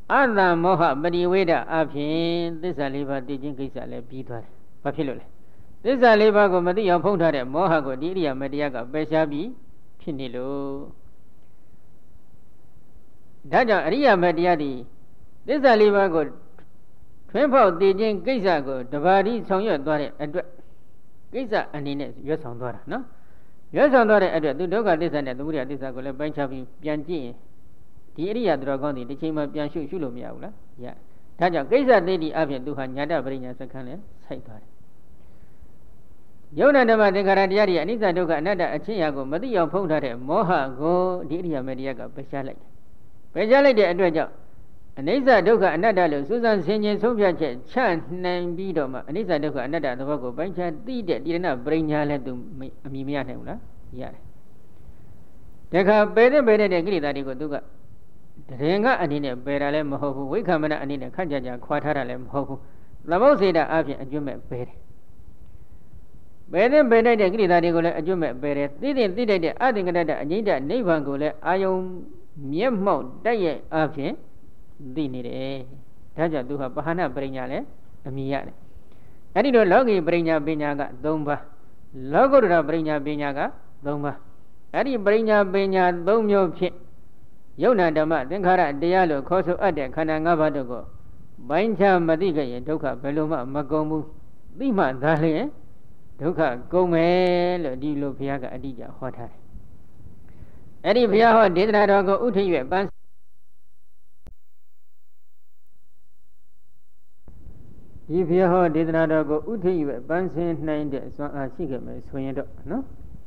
Ada moha beriweda apin Tisa liba tijin kisa le bidwa Papilo le Tisa liba ko mati yang phongtha de moha ko di iriya matiya ka pesha bi phit ni lo Da jaw ariya matiya di Tisa liba ko Twin phao tijin kisa ko dabariဆောင်ရွက်သွားတဲ့အတွက်ကိစ္စအနေနဲ့ရွတ်ဆောင်သွားတာနော်ရွတ်ဆောင်သွားတဲ့အတွက်သူဒုက္ခသစ္စာနဲ့သမုဒယသစ္စာကိုလည်းပိုင်းခြားပြီးပြန်ကြည့်ရင်ဒီအရိယာတော်ကောင်းတဲ့တစ်ချိန်မှပြန်ရှုလို့မရဘူးလားရဒါကြောင့်ကိစ္စသိတိအပြင်သူဟာညာတပရိညာစခန်းနဲ့ဆိုက်သွားတယ်ယုံနာဓမ္မသင်္ခါရတရားတွေအနိစ္စဒုက္ခအနတ္တအချင်းရာကိုမသိအောင်ဖုံးထားတဲ့မောဟကိုဒီအရိယာမေတ္တရားကပယ်ရှားလိုက်တယ်ပယ်ရှားလိုက်တဲ့အတွက်ကြောင့်အနိစ္စဒုက္ခအနတ္တလို့စူးစမ်းဆင်ခြင်ဆုံးဖြတ်ချက်ချနိုင်ပြီးတော့မှအနိစ္စဒုက္ခအနတ္တသဘောကိုပိုင်းခြားသိတဲ့တိရဏပရိညာလည်းသူအမိမရနိုင်ဘူးလားရတယ်တခါပယ်တဲ့ကိလေသာတွေကိုသူကတရင်ကအနေနဲ့ပယ်တာလည်းမဟုတ်ဘူးဝိက္ခမနအနေနဲ့ခန့်ကြကြခွာထားတာလည်းမဟုတ်ဘူးသမုတ်စေတာအပြင်အကျွတ်မဲ့ပယ်တယ်ပယ်တဲ့ကိလေသာတွေကိုလည်းအကျွတ်မဲ့ပယ်တယ်သိတဲ့တဲ့အသင်္ကတ္တအငြိမ့်တဲ့နိဗ္ဗာန်ကိုလည်းအာယုံမျက်မှောက်တိုက်ရဲ့အပြင်သိနေတယ်ဒါကြောင့်သူဟာပဟာနပရိညာလည်းအမြင်ရတယ်အဲ့ဒီတော့လောကီပရိညာပညာက3ပါးလောကုတ္တရပရိညာပညာက3ပါးအဲ့ဒီပရိညာပညာ3မျိုးဖြင့်ယုံနာဓမ္မသင်္ခါရတရားလို့ခေါ်ဆိုအပ်တဲ့ခန္ဓာ5ပါးတို့ကိုပိုင်းခြားမသိခဲ့ရင်ဒုက္ခဘယ်လိုမှမကုန်ဘူးသိမှသာလျှင်ဒုက္ခကုန်မယ်လို့ဒီလိုဘုရားကအတိအကျဟောထားတယ်အဲ့ဒီဘုရားဟောဒေသနာတော်ကိုဥထိရွယ်ပန်းဒီဘုရားဟောဒေသနာတော်ကိုဥထိရွယ်ပန်းဆင်းနိုင်တဲ့စွမ်းအားရှိခဲ့မယ်ဆိုရင်တော့နော်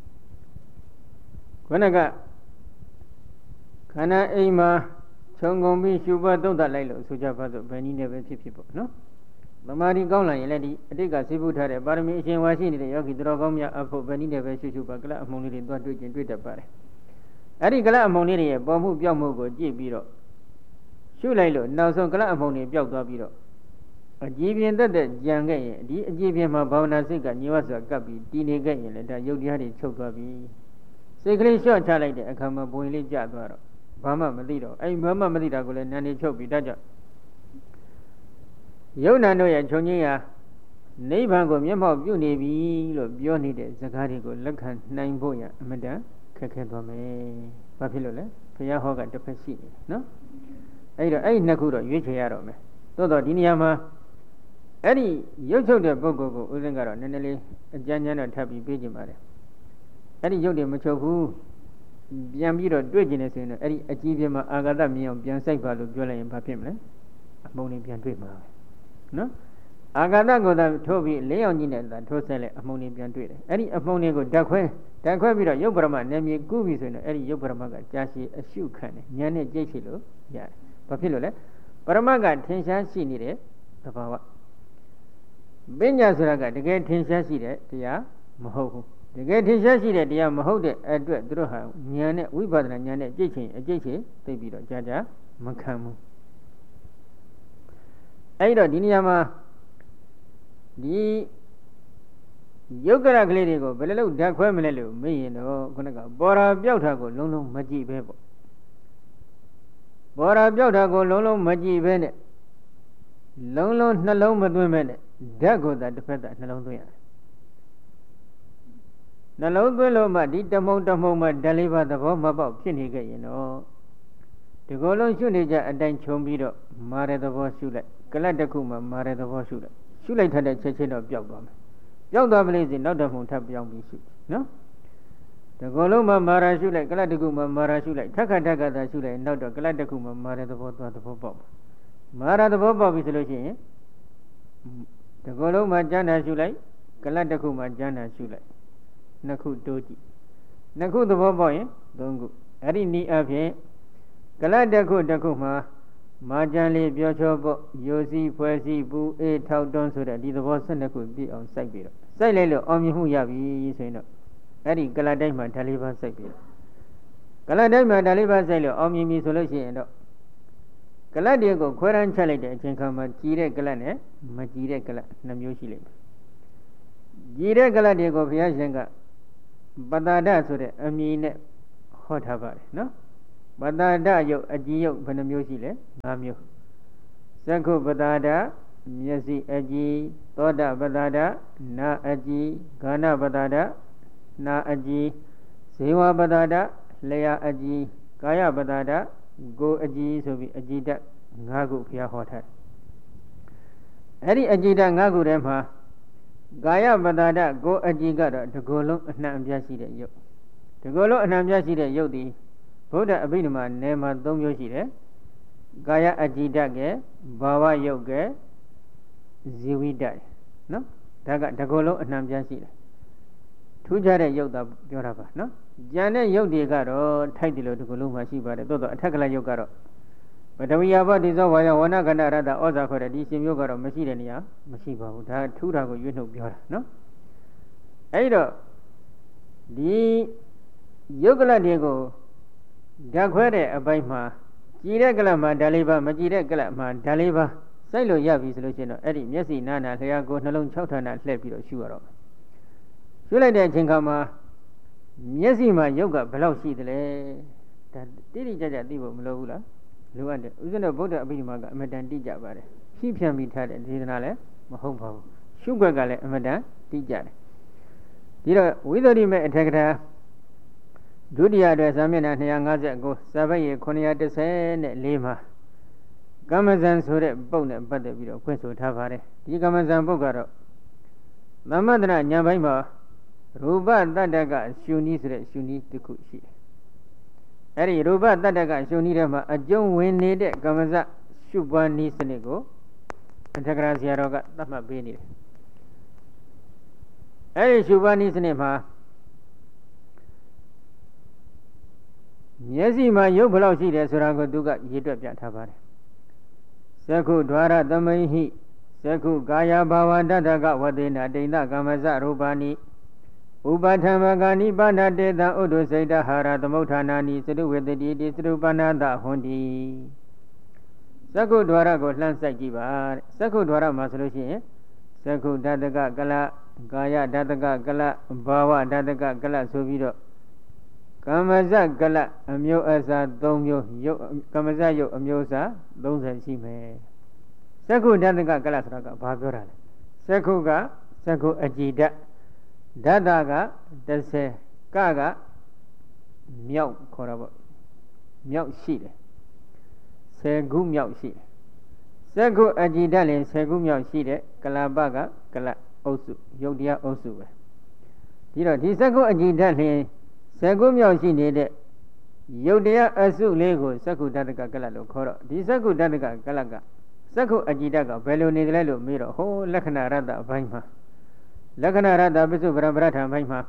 ခဏကခန္ဓာအိမ်မှာခြုံငုံပြီးရှုပတ်သုံးသပ်လိုက်လို့ဆိုကြပါစို့ဘယ်နည်းနဲ့ပဲဖြစ်ပေါ့နော်သမာဓိကောင်းလာရင်လည်းဒီအတိတ်ကစိတ်ဖို့ထားတဲ့ပါရမီအရှင်ဝါရှိနေတဲ့ယောဂီတော်ကောင်းများအဖို့ဘယ်နည်းနဲ့ပဲရှုပါကလအမုံလေးတွေသွားတွေ့ချင်းတွေ့တတ်ပါတယ်အဲ့ဒီကလအမုံလေးတွေရဲ့ပေါ်မှုပြောက်မှုကိုကြည့်ပြီးတော့ရှုလိုက်လို့နောက်ဆုံးကလအမုံတွေပြောက်သွားပြီးတော့အကြည်ပြင်းသက်ကြံခဲ့ရင်ဒီအကြည်ပြင်းမှာဘာဝနာစိတ်ကညဝစွာကပ်ပြီးတည်နေခဲ့ရင်လည်းဒါယုတ်တရားတွေချုပ်သွားပြီစိတ်ကလေးလျှော့ချလိုက်တဲ့အခါမှာဘဝင်လေးကျသွားတော့ဘာမှမသိတော့အဲ့ဘာမှမသိတာကိုလည်းနာနေချုပ်ပြီးဒါကြောင့်ယုံနာတို့ရဲ့ခြုံငင်းရာနိဗ္ဗာန်ကိုမျက်မှောက်ပြုနေပြီလို့ပြောနေတဲ့စကားတွေကိုလက်ခံနိုင်ဖို့ရအမတန်ခက်ခဲသွားမယ်။ဘာဖြစ်လို့လဲ။ဘုရားဟောကတစ်ဖက်ရှိနေနော်။အဲ့တော့အဲ့နှစ်ခုတော့ရွေးချယ်ရတော့မယ်။သို့တော့ဒီနေရာမှာအဲ့ဒီရုပ်ချုပ်တဲ့ပုဂ္ဂိုလ်ကိုဥစဉ်ကတော့နည်းနည်းလေးအကြမ်းတော့ထပ်ပြီးပြေးကြပါတယ်။အဲ့ဒီရုပ်တွေမချုပ်ဘူး။ပြန်ပြီးတော့တွေ့ကျင်နေဆိုရင်တော့အဲ့ဒီအကြည့်ပြမှာအာဂတမြင်အောင်ပြန်စိုက်ပါလို့ပြောလိုက်ရင်ဘာဖြစ်မလဲ။အမုံလေးပြန်တွေ့မှာပဲ။နော်။အာဂတကိုသာထိုးပြီးလေးအောင်ကြီးနဲ့သာထိုးဆက်လိုက်အမုံလေးပြန်တွေ့တယ်အဲ့ဒီအမုံလေးကိုဓာတ်ခွဲပြီးတော့ယုတ်ပရမနယ်မြေကူးပြီဆိုရင်အဲ့ဒီယုတ်ပရမကကြာရှည်အရှုခံတယ်ဉာဏ်နဲ့ကြိတ်ချလို့ရတယ်ဘာဖြစ်လို့လဲပရမကထင်ရှားရှိနေတဲ့သဘာဝပညာဆိုတာကတကယ်ထင်ရှားရှိတဲ့တရားမဟုတ်ဘူးတကယ်ထင်ရှားရှိတဲ့တရားမဟုတ်တဲ့အတွက်သူတို့ဟာဉာဏ်နဲ့ဝိပဿနာဉာဏ်နဲ့ကြိတ်ချင်သိပြီးတော့ကြာမခံဘူးအဲ့တော့ဒီနေရာမှာဒီယုတ်ကရကလေးတွေကိုဘယ်လိုလုပ်ဓာတ်ခွဲမလဲလို့မေးရင်တော့ခုနကပေါ်ရာပြောက်တာကိုလုံးလုံးမကြည့်ပဲပေါ့ပေါ်ရာပြောက်တာကိုလုံးလုံးမကြည့်ပဲနဲ့လုံးလုံးနှလုံးမသွင်းပဲနဲ့ဓာတ်ကိုသာတစ်ဖက်သာနှလုံးသွင်းရတယ်နှလုံးသွင်းလို့မှဒီတမုံမှဓာတ်လေးပါသဘောမပေါက်ဖြစ်နေခဲ့ရင်တော့ဒီကိုယ်လုံးရှုနေကြအတိုင်းခြုံပြီးတော့မာတဲ့သဘောရှုလိုက်ကလတ်တစ်ခုမှမာတဲ့သဘောရှုလိုက်ရှုလိုက်တဲ့ချက်ချင်းတော့ပျောက်သွားမယ်ပျောက်သွားပြီလေနောက်တစ်မှုထပ်ပြောင်းပြီးရှုနော်ဒီကိုယ်လုံးမှာမာရာရှုလိုက်ကလတ်တစ်ခုမှမာရာရှုလိုက်ထက်ခါသာရှုလိုက်နောက်တော့ကလတ်တစ်ခုမှမာတဲ့သဘောသွားသဘောပေါက်မာရာသဘောပေါက်ပြီဆိုလို့ရှိရင်ဒီကိုယ်လုံးမှာကျမ်းသာရှုလိုက်ကလတ်တစ်ခုမှကျမ်းသာရှုလိုက်နှစ်ခုတိုးကြည့်နှစ်ခုသဘောပေါက်ရင်သုံးခုအဲ့ဒီနည်းအပြင်ကလတ်တစ်ခုမှာမာကျန်လေးပြောချောပေါ့ယိုစီဖွဲစီပူအေးထောက်တွန်းဆိုတဲ့ဒီသဘော12ခုပြည့်အောင်စိုက်ပြီးတော့စိုက်လိုက်လို့အောင်မြင်မှုရပြီဆိုရင်တော့အဲ့ဒီကလတ်တိုင်းမှာဓာတ်လေးပါစိုက်ပြီးကလတ်တိုင်းမှာဓာတ်လေးပါစိုက်လို့အောင်မြင်ပြီဆိုလို့ရှိရင်တော့ကလတ်တွေကိုခွဲရမ်းချက်လိုက်တဲ့အချိန်ခါမှာကြည်တဲ့ကလတ်နဲ့မကြည်တဲ့ကလတ်2မျိုးရှိလိမ့်မယ်ကြည်တဲ့ကလတ်တွေကိုဘုရားရှင်ကပတ္တာဒဆိုတဲ့အမည်နဲ့ဟောထားပါတယ်နော်ပတ္တာဒယုတ်အကြည်ယုတ်ဘယ်နှမျိုးရှိလဲ5မျိုးသက္ခုပတာဒမျက်စိအကြည်သောတာပတာဒနာအကြည်ဂာနပတာဒနာအကြည်ဇေဝပတာဒလျာအကြည်ကာယပတာဒကိုအကြည်ဆိုပြီးအကြည်ဓာတ်၅ခုဘုရားဟောထားတယ်အဲ့ဒီအကြည်ဓာတ်၅ခုထဲမှာကာယပတာဒကိုအကြည်ကတော့တကောလုံးအနှံ့အပြားရှိတဲ့ယုတ်တကောလုံးအနှံ့အပြားရှိတဲ့ယုတ်ဒီဗုဒ္ဓအဘိဓမ္မာနယ်မှာ၃မျိုးရှိတယ်ကာယအကြည်ဓာတ်ကဘာဝယုတ်ကဇီဝိဓာတ်နော်ဒါကတကောလုံးအနှံ့အပြားရှိတယ်ထူးခြားတဲ့ယုတ်သာပြောတာပါနော်ကျန်တဲ့ယုတ်တွေကတော့ထိုက်တယ်လို့တကောလုံးမှာရှိပါတယ်သို့တော့အထက်ကလယုတ်ကတော့ပထဝီယဘောတိသောဝါယဝဏကန္တရတ္တဩဇာခေါ်တဲ့ဒီရှင်မျိုးကတော့မရှိတဲ့နေရာမရှိပါဘူးဒါထူးတာကိုရွေးနှုတ်ပြောတာနော်အဲ့တော့ဒီယုတ်ကလတွေကိုဓာတ်ခွဲတဲ့အပိုင်းမှာကြည်တဲ့ကလမှာဓာတ်လေးပါမကြည်တဲ့ကလမှာဓာတ်လေးပါစိုက်လို့ရပြီဆိုလို့ရှိရင်တော့အဲ့ဒီမျက်စိနာနာလျှာကိုနှလုံး6ဌာနလှည့်ပြီးတော့ရှုရတော့ရှုလိုက်တဲ့အချိန်ခါမှာမျက်စိမှာယုတ်ကဘယ်လောက်ရှိသလဲဒါတိတိကျကျသိဖို့မလိုဘူးလားလိုအပ်တယ်ဥစ္စနဲ့ဗုဒ္ဓအဘိဓမ္မာကအမတန်တိကျပါတယ်ဖြည့်ဖြန့်ပြီးထားတဲ့ဒေသနာလည်းမဟုတ်ပါဘူးရှုွက်ကလည်းအမတန်တိကျတယ်ဒီတော့ဝိသုဒ္ဓိမေအထက်ကထာဒုတိယအတွက်စာမျက်နှာ259စာပတ်ရ914မှာကမ္မဇံဆိုတဲ့ပုဒ်နဲ့ပတ်သက်ပြီးတော့ဖွင့်ဆိုထားပါတယ်ဒီကမ္မဇံပုဒ်ကတော့သမထနာဉာဏ်ပိုင်းမှာရူပတတ္တကရှုနည်းဆိုတဲ့ရှုနည်းတစ်ခုရှိတယ်အဲ့ဒီရူပတတ္တကရှုနည်းထဲမှာအကျုံးဝင်နေတဲ့ကမ္မဇရှုပွားနည်းစနစ်ကိုအထက်ကရာဆရာတော်ကသတ်မှတ်ပေးနေတယ်အဲ့ဒီရှုပွားနည်းစနစ်မှာမျက်စိမှာရုပ်ဘယ်လောက်ရှိတယ်ဆိုတာကိုသူကရေတွက်ပြထားပါတယ်သက္ခုဒွါရသမိဟိသက္ခုကာယဘာဝတတ္တကဝတေနတိန္တကမ္မဇရူပါနိဥပထမဂာနိပါဏတေတံဥဒ္ဓစိတဟာရသမုဋ္ဌာနာနိသတုဝေတတိတိသတုပဏတဟွန်တိသက္ခုဒွါရကိုလှမ်းစိုက်ကြည့်ပါသက္ခုဒွါရမှာဆိုလို့ရှိရင်သက္ခုဓာတကကလကာယဓာတကကလဘာဝဓာတကကလဆိုပြီးတော့ကမ္မဇကလအမျိုးအစား3မျိုးရုပ်ကမ္မဇရုပ်အမျိုးအစား30ရှိမယ်သက္ခုဓာတကကလဆိုတာကဘာပြောတာလဲသက္ခုကသက္ခုအကြည်ဓာတ်ဓာတက30ကမြောက်ခေါ်တာပေါ့မြောက်ရှိတယ်10ခုမြောက်ရှိတယ်သက္ခုအကြည်ဓာတ်လည်း10ခုမြောက်ရှိတယ်ကလပကကလအုပ်စုယုတ်တရားအုပ်စုပဲဒီတော့ဒီသက္ခုအကြည်ဓာတ်လည်း10ခုမြောက်ရှိနေတဲ့ယုတ်တရားအစုလေးကိုသက္ခုဓာတကကလလို့ခေါ်တော့ဒီသက္ခုဓာတကကလကသက္ခုအကြည်ဓာတ်ကဘယ်လိုနေတယ်လဲလို့မေးတော့ဟိုလက္ခဏာရတ္တအပိုင်းမှာလက္ခဏာရတ္တပစ္စုပ္ပန်ပရထံဘိုင်းမှာ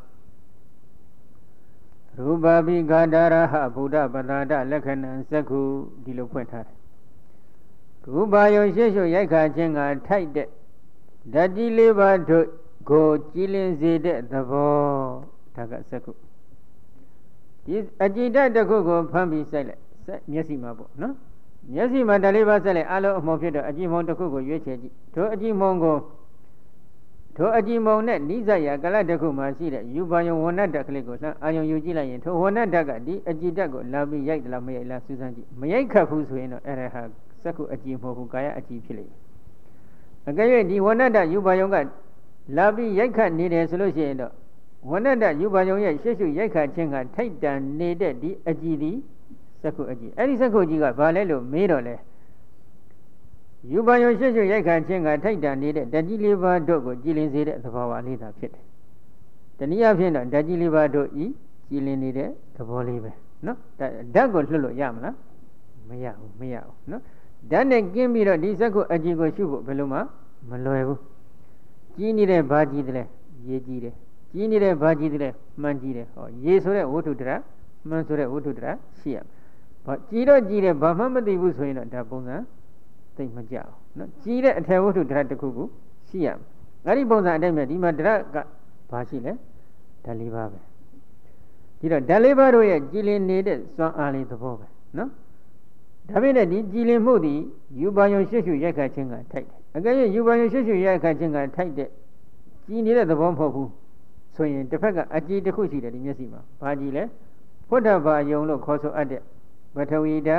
ရူပပိဂါဒရဟဗုဒ္ဓပတာဒလက္ခဏံသက္ခုဒီလိုဖွင့်ထားတယ်ရူပယုံရှေ့ရှုရိုက်ခါခြင်းကထိုက်တဲ့ဓာတ်ကြီး၄ပါးတို့ကိုကြည်လင်စေတဲ့သဘောဒါကသက္ခုဒီအကြည်ဓာတ်တစ်ခုကိုဖမ်းပြီးစိုက်လိုက်မျက်စိမှာပေါ့နော်မျက်စိမှာဓာတ်၄ပါးစိုက်လိုက်အလုံးအမုံဖြစ်တော့အကြည်မုံတစ်ခုကိုရွေးချယ်ကြည့်တို့အကြည်မုံကိုထိုအကြည်မုံနဲ့နိစ္စရာကလတစ်ခုမှာရှိတဲ့ယူပါယုံဝဏ္ဏဓာတ်ကလေးကိုလှမ်းအာယုံယူကြည့်လိုက်ရင်ထိုဝဏ္ဏဓာတ်ကဒီအကြည်ဓာတ်ကိုလာပြီးရိုက်သလားမရိုက်လားစူးစမ်းကြည့်မရိုက်ခတ်ဘူးဆိုရင်တော့အဲ့ဒါဟာသက္ခုအကြည်မဟုတ်ဘူးကာယအကြည်ဖြစ်လိမ့်မယ်အကယ်၍ဒီဝဏ္ဏဓာတ်ယူပါယုံကလာပြီးရိုက်ခတ်နေတယ်ဆိုလို့ရှိရင်တော့ဝဏ္ဏဓာတ်ယူပါယုံရဲ့ရှေ့ရှုရိုက်ခတ်ခြင်းကထိုက်တန်နေတဲ့ဒီအကြည်ဒီသက္ခုအကြည်အဲ့ဒီသက္ခုအကြည်ကဘာလဲလို့မေးတော့လဲယူပါယုံရှေ့ရှုရိုက်ခတ်ခြင်းကထိုက်တန်နေတဲ့ဓာတ်ကြီး၄ပါးတို့ကိုကြည်လင်စေတဲ့သဘောဝလေးသာဖြစ်တယ်တနည်းအားဖြင့်တော့ဓာတ်ကြီး၄ပါးတို့ဤကြည်လင်နေတဲ့သဘောလေးပဲနော်ဓာတ်ကိုလွှတ်လို့ရမလားမရဘူးနော်ဓာတ်နဲ့ကင်းပြီးတော့ဒီသက္ခုအကြည်ကိုရှုဖို့ဘယ်လိုမှမလွယ်ဘူးကြီးနေတဲ့ဘာကြီးတယ်လဲရေကြီးတယ်ကြီးနေတဲ့ဘာကြီးတယ်လဲမှန်ကြီးတယ်ဟောရေဆိုတဲ့ဝတ္ထုတရမှန်ဆိုတဲ့ဝတ္ထုတရရှိရဘာကြီးတော့ကြီးတယ်ဘာမှမသိဘူးဆိုရင်တော့ဒါပုံစံသိမကြအောင်နော်ကြီးတဲ့အထည်ဝတ္ထုတရတစ်ခုခုရှိရအဲ့ဒီပုံစံအတိုင်းပဲဒီမှာတရကဘာရှိလဲဓာတ်၄ပါးပဲဒီတော့ဓာတ်၄ပါးတို့ရဲ့ကြည်လင်နေတဲ့စွမ်းအားလေးသဘောပဲနော်ဒါပေမဲ့ဒီကြည်လင်မှုသည်ယူပါယုံရှေ့ရှုရိုက်ခတ်ခြင်းကထိုက်တယ်အကယ်၍ယူပါယုံရှေ့ရှုရိုက်ခတ်ခြင်းကထိုက်တဲ့ကြည်နေတဲ့သဘောမဟုတ်ဘူးဆိုရင်တစ်ဖက်ကအကြည်တစ်ခုရှိတယ်ဒီမျက်စိမှာဘာကြည်လဲဖုဒ္ဓဘာယုံလို့ခေါ်ဆိုအပ်တဲ့ပထဝီဓာတ်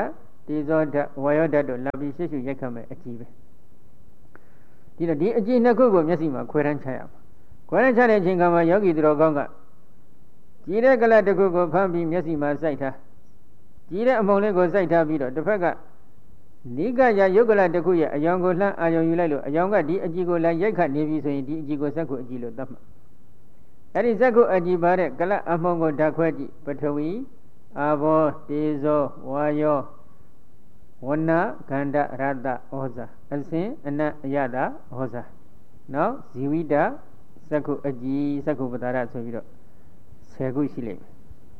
တေဇောဓာတ်ဝါယောဓာတ်တို့လာပြီးရှေ့ရှုရိုက်ခတ်မဲ့အကြည့်ပဲဒီတော့ဒီအကြည့်နှစ်ခုကိုမျက်စိမှာခွဲတန်းချရမှာခွဲတန်းချတဲ့အချိန်ကမှယောဂီသူတော်ကောင်းကကြည်တဲ့ကလတစ်ခုကိုဖမ်းပြီးမျက်စိမှာစိုက်ထားကြည်တဲ့အမုံလေးကိုစိုက်ထားပြီးတော့တစ်ဖက်ကနိကယယုတ်ကလတစ်ခုရဲ့အယောင်ကိုလှမ်းအာယုံယူလိုက်လို့အယောင်ကဒီအကြည့်ကိုလည်းရိုက်ခတ်နေပြီဆိုရင်ဒီအကြည့်ကိုစက္ခုအကြည့်လို့သတ်မှတ်အဲ့ဒီစက္ခုအကြည့်ပါတဲ့ကလအမုံကိုဓာတ်ခွဲကြည့်ပထဝီအာဘောတေဇောဝါယောဝဏကန္ဓရတဩဇာအစဉ်အနတ်အယတာဩဇာနောက်ဇီဝိတစက္ခုအကြည့်စက္ခုပတာရဆိုပြီးတော့10ခုရှိလိမ့်မယ်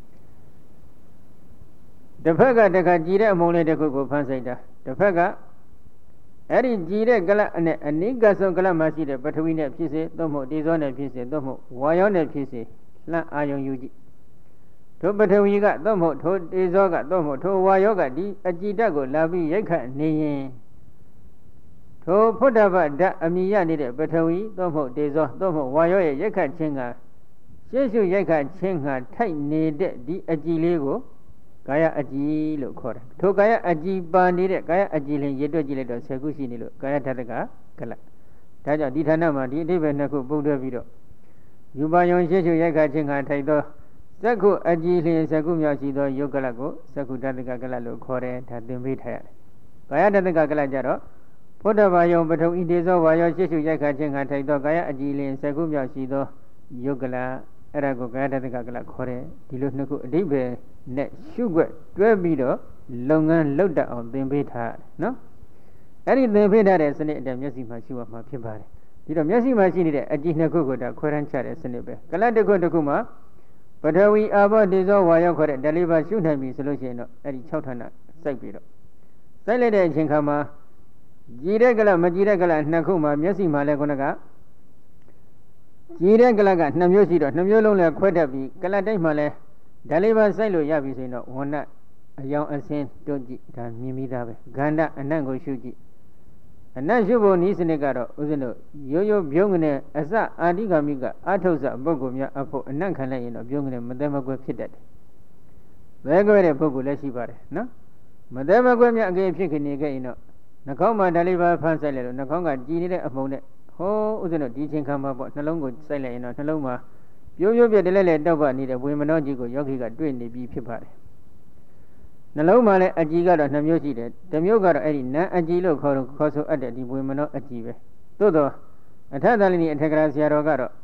တစ်ဖက်ကတခါကြည်တဲ့အမုံလေးတစ်ခုကိုဖမ်းဆိုင်တာတစ်ဖက်ကအဲ့ဒီကြည်တဲ့ကလပ်နဲ့အနိကဆုံးကလပ်မှာရှိတဲ့ပထဝီနဲ့ဖြစ်စေသို့မဟုတ်တေဇောနဲ့ဖြစ်စေသို့မဟုတ်ဝါယောနဲ့ဖြစ်စေလှမ်းအာယုံယူကြည့်ထိုပထဝီကသို့မဟုတ်ထိုတေဇောကသို့မဟုတ်ထိုဝါယောကဒီအကြည်ဓာတ်ကိုလာပြီးရိုက်ခတ်နေရင်ထိုဖုဒ္ဓဘဓာတ်အမိရနေတဲ့ပထဝီသို့မဟုတ်တေဇောသို့မဟုတ်ဝါယောရဲ့ရိုက်ခတ်ခြင်းကရှေ့ရှုရိုက်ခတ်ခြင်းကထိုက်နေတဲ့ဒီအကြည်လေးကိုကာယအကြည်လို့ခေါ်တယ်ထိုကာယအကြည်ပါနေတဲ့ကာယအကြည်လင်ရေတွက်ကြည့်လိုက်တော့10ခုရှိနေလို့ကာယဓာတ်ကကလပ်ဒါကြောင့်ဒီဌာနမှာဒီအဓိပ္ပာယ်နှစ်ခုပုဒ်တွဲပြီးတော့ယူပါယုံရှေ့ရှုရိုက်ခတ်ခြင်းကထိုက်သောစက္ခုအကြည်လင်10ခုမြောက်ရှိသောယုတ်ကလပ်ကိုစက္ခုဓာတ်ကလပ်လို့ခေါ်တယ်ဒါသင်ပေးထားရတယ်ကာယဓာတ်ကလပ်ကြတော့ဖုဒ္ဓဘာယုံပထဝီတေဇောဝါယောရှေ့ရှုရိုက်ခတ်ခြင်းကထိုက်သောကာယအကြည်လင်10ခုမြောက်ရှိသောယုတ်ကလပ်အဲ့ဒါကိုကာယဓာတ်ကလပ်ခေါ်တယ်ဒီလိုနှစ်ခုအဓိပ္ပာယ်နဲ့ရှုွက်တွဲပြီးတော့လုပ်ငန်းလုပ်တတ်အောင်သင်ပေးထားတယ်နော်အဲ့ဒီသင်ပေးထားတဲ့စနစ်အတိုင်းမျက်စိမှာရှုရမှာဖြစ်ပါတယ်ဒီတော့မျက်စိမှာရှိနေတဲ့အကြည့်နှစ်ခုကိုဒါခွဲတန်းချတဲ့စနစ်ပဲကလပ်တစ်ခုတစ်ခုမှာပထဝီအာဘောတေဇောဝါယောခေါ်တဲ့ဓာတ်လေးပါရှုနိုင်ပြီဆိုလို့ရှိရင်တော့အဲ့ဒီ6ဌာနစိုက်ပြီးတော့စိုက်လိုက်တဲ့အချိန်ခါမှာကြည်တဲ့ကလပ်မကြည်တဲ့ကလပ်နှစ်ခုမှာမျက်စိမှာလည်းခုနကကြည်တဲ့ကလပ်က2မျိုးရှိတော့2မျိုးလုံးလည်းခွဲတတ်ပြီးကလပ်တိုင်းမှာလည်းဓာတ်လေးပါစိုက်လို့ရပြီဆိုရင်တော့ဝဏအယောင်အစင်းတွန့်ကြည့်ဒါမြင်ပြီးသားပဲဂန္ဓအနတ်ကိုရှုကြည့်အနတ်ရှုဖို့နည်းစနစ်ကတော့ဥစဉ်တို့ရိုးရိုးပြုံးငနဲ့အစအာတိကမိကအထုစပုဂ္ဂိုလ်များအဖို့အနတ်ခံလိုက်ရင်တော့ပြုံးငနဲ့မသက်မကွဲဖြစ်တတ်တယ်ဘဲကွဲတဲ့ပုဂ္ဂိုလ်လည်းရှိပါတယ်နော်မသက်မကွဲများအကယ်ဖြစ်နေခဲ့ရင်တော့နှာခေါင်းမှာဓာတ်လေးပါဖမ်းဆိုင်လိုက်လို့နှာခေါင်းကကြည်နေတဲ့အမှုနဲ့ဟောဥစဉ်တို့ဒီချိန်ခါမှာပေါ့နှလုံးကိုစိုက်လိုက်ရင်တော့နှလုံးမှာပြိုးပြိုးပြတလဲလဲတောက်ပနေတဲ့ဝေမနောကြီးကိုယောဂီကတွေ့နေပြီးဖြစ်ပါတယ်နှလုံးမှာလည်းအကြည်ကတော့2မျိုးရှိတယ်တစ်မျိုးကတော့အဲ့ဒီနံအကြည်လို့ခေါ်ဆိုအပ်တဲ့ဒီဝေမနောအကြည်ပဲသို့တော့အထသလိနီအထက်ကရာဆရာတော်ကတော့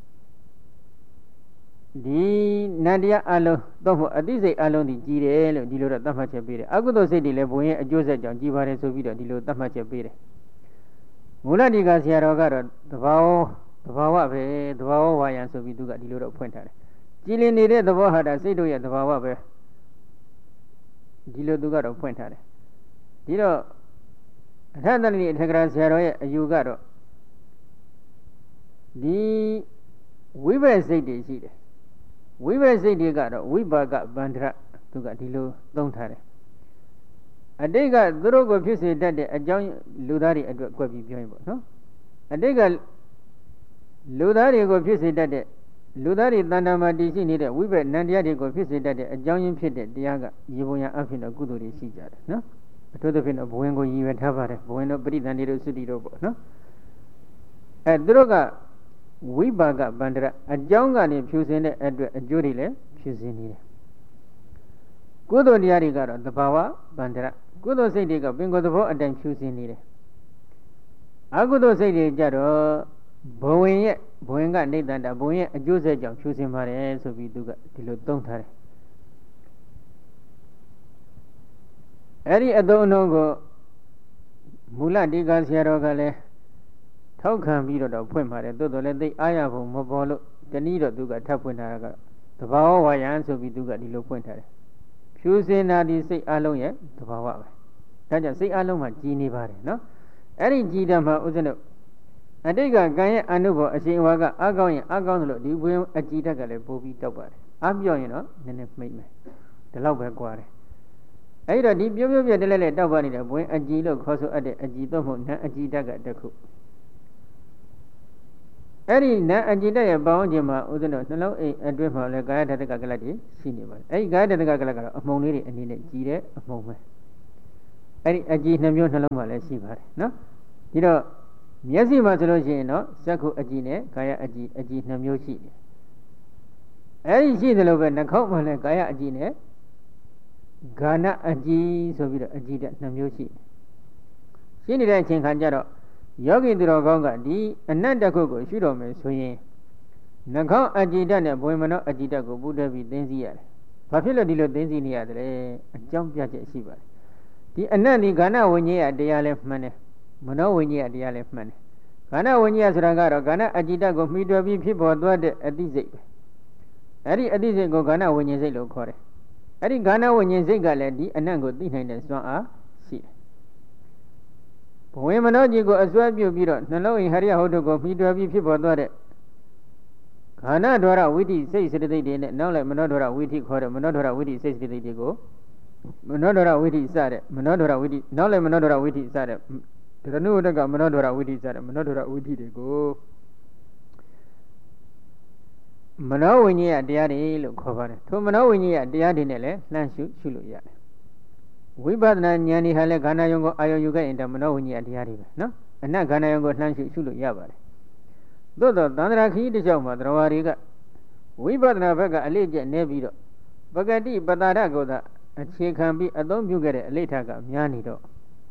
ဒီနန္တရားအလုံးသို့မဟုတ်အသိစိတ်အလုံးဒီကြည်တယ်လို့ဒီလိုတော့သတ်မှတ်ချက်ပေးတယ်အကုသိုလ်စိတ်တွေလည်းဘုံရဲ့အကျိုးဆက်ကြောင့်ကြည်ပါတယ်ဆိုပြီးတော့ဒီလိုသတ်မှတ်ချက်ပေးတယ်မူလတိကဆရာတော်ကတော့သဘာဝပဲသဘာဝဝါယံဆိုပြီးသူကဒီလိုတော့ဖွင့်ထားတယ်ကြည်လင်နေတဲ့သဘောဟာဒါစိတ်တို့ရဲ့သဘာဝပဲဒီလိုသူကတော့ဖွင့်ထားတယ်ဒီတော့အထသလိအထက်ကရာဆရာတော်ရဲ့အယူကတော့ဒီဝိဘက်စိတ်တွေရှိတယ်ဝိဘက်စိတ်တွေကတော့ဝိပါကဗန္ဒရသူကဒီလိုသုံးထားတယ်အတိတ်ကသူတို့ကိုဖြစ်စေတတ်တဲ့အကြောင်းလူသားတွေအတွက်ကွက်ပြီးပြောရင်ပေါ့နော်အတိတ်ကလူသားတွေကိုဖြစ်စေတတ်တဲ့လူသားတွေတဏ္ဍာမှာတည်ရှိနေတဲ့ဝိဘက်နံတရားတွေကိုဖြစ်စေတတ်တဲ့အကြောင်းရင်းဖြစ်တဲ့တရားကရေပုံရအဖြစ်တော့ကုသိုလ်တွေရှိကြတယ်နော်အထူးသဖြင့်တော့ဘဝင်ကိုရည်ရွယ်ထားပါတယ်ဘဝင်တို့ပရိသန္တိတို့သုတိတို့ပေါ့နော်သူတို့ကဝိပါကဗန္ဒရအကြောင်းကနေဖြူစင်တဲ့အတွက်အကျိုးတွေလည်းဖြူစင်နေတယ်ကုသိုလ်တရားတွေကတော့သဘာဝဗန္ဒရကုသိုလ်စိတ်တွေကပင်ကိုယ်သဘောအတိုင်းဖြူစင်နေတယ်အကုသိုလ်စိတ်တွေကြတော့ဘဝင်ကနိဗ္ဗာန်ဘဝင်ရဲ့အကျိုးဆက်ကြောင့်ဖြူစင်ပါတယ်ဆိုပြီးသူကဒီလိုသုံးထားတယ်အဲ့ဒီအသုံးအနှုန်းကိုမူလတိကဆရာတော်ကလည်းထောက်ခံပြီးတော့ဖွင့်ပါတယ်သို့တော်လည်းသိအားရဖို့မပေါ်လို့တနည်းတော့သူကထပ်ဖွင့်ထားတာကသဘာဝဝါယံဆိုပြီးသူကဒီလိုဖွင့်ထားတယ်ဖြူစင်တာဒီစိတ်အလုံးရဲ့သဘာဝပဲဒါကြောင့်စိတ်အလုံးမှာကြည်နေပါတယ်နော်အဲ့ဒီကြည်တယ်မှာဥစဉ်တို့အတိတ်ကကံရဲ့အနုဘောအရှင်အဝါကအကောင်းရင်အကောင်းသလိုဒီဘဝင်အကြည်တက်ကလည်းပို့ပြီးတောက်ပါတယ်အပြော့ရင်တော့နည်းနည်းမှိတ်မယ်ဒီလောက်ပဲကွာတယ်အဲ့တော့ဒီပြုံးပြတလဲလဲတောက်ပါနေတဲ့ဘဝင်အကြည်လို့ခေါ်ဆိုအပ်တဲ့အကြည်တော့မဟုတ်နံအကြည်တက်ကတစ်ခုအဲ့ဒီနံအကြည်တက်ရဲ့ပေါင်းခြင်းမှာဥစဉ်တို့နှလုံးအိမ်အတွင်းမှာလည်းကာယဓာတကကလတ်တွေရှိနေပါတယ်အဲ့ဒီကာယဓာတကကလတ်ကတော့အမှုံလေးတွေအနေနဲ့ကြည်တဲ့အမှုံပဲအဲ့ဒီအကြည်နှမျိုးနှလုံးမှာလည်းရှိပါတယ်နော်ဒီတော့မျက်စိမှာဆိုလို့ရှိရင်တော့စက္ခုအကြည်နဲ့ကာယအကြည်နှမျိုးရှိတယ်အဲ့ဒီရှိတယ်လို့ပဲနှာခေါင်းမှာလည်းကာယအကြည်နဲ့ဂါနအကြည်ဆိုပြီးတော့အကြည်တဲ့နှမျိုးရှိတယ်ရှိနေတဲ့အချိန်ခါကျတော့ယောဂီသူတော်ကောင်းကဒီအနတ်တစ်ခုကိုရှုတော်မယ်ဆိုရင်နှာခေါင်းအကြည်တဲ့နဲ့ဘွေမနောအကြည်တဲ့ကိုပူတွဲပြီးသိသိရတယ်ဘာဖြစ်လို့ဒီလိုသိသိနေရတယ်အကြောင်းပြချက်ရှိပါတယ်ဒီအနတ်ဒီဂါနဝိညာဉ်တရားလည်းမှန်တယ်မနောဝိညာဉ်တရားလည်းမှန်တယ်ဂါနဝိညာဉ်ဆိုတာကတော့ဂါနအကြည်တဲ့ကိုမှီတွဲပြီးဖြစ်ပေါ်သွားတဲ့အတိစိတ်ပဲအဲ့ဒီအတိစိတ်ကိုဂါနဝိညာဉ်စိတ်လို့ခေါ်တယ်အဲ့ဒီဂါနဝိညာဉ်စိတ်ကလည်းဒီအနတ်ကိုသိနိုင်တဲ့စွမ်းအားရှိတယ်ဘဝေမနောကြီးကိုအစွဲပြုတ်ပြီးတော့နှလုံးအိဟရိယဟုတ်တို့ကိုမှီတွဲပြီးဖြစ်ပေါ်သွားတဲ့ခန္ဓာဒွါရဝိတိစိတ်စတသိက်တွေနဲ့နောက်လိုက်မနောဒွါရဝိတိခေါ်တဲ့မနောဒွါရဝိတိစိတ်စတသိက်တွေကိုမနောဒွါရဝိတိစတဲ့မနောဒွါရဝိတိနောက်လိုက်မနောဒွါရဝိတိစတဲ့ဒရဏုဝတ္တကမနောဒွါရဝိတိစတဲ့မနောဒွါရဝိတိတွေကိုမနောဝိညာဉ်တရားတွေလို့ခေါ်ပါတယ်ထိုမနောဝိညာဉ်တရားတွေနဲ့လည်းလှမ်းရှုလို့ရတယ်ဝိပဿနာဉာဏ်ဒီဟာလည်းခန္ဓာယုံကိုအာယုံယူခဲ့ရင်တော့မနောဝိညာဉ်တရားတွေပဲနော်အနတ်ခန္ဓာယုံကိုလှမ်းရှုလို့ရပါတယ်သို့တော့သန္တရာခီးတစ်ကြောက်မှာတရားဝါတွေကဝိပဿနာဘက်ကအလေးကျက်နေပြီးတော့ပဂတိပတာရကိုသာအခြေခံပြီးအသုံးပြုခဲ့တဲ့အလေးထားကများနေတော့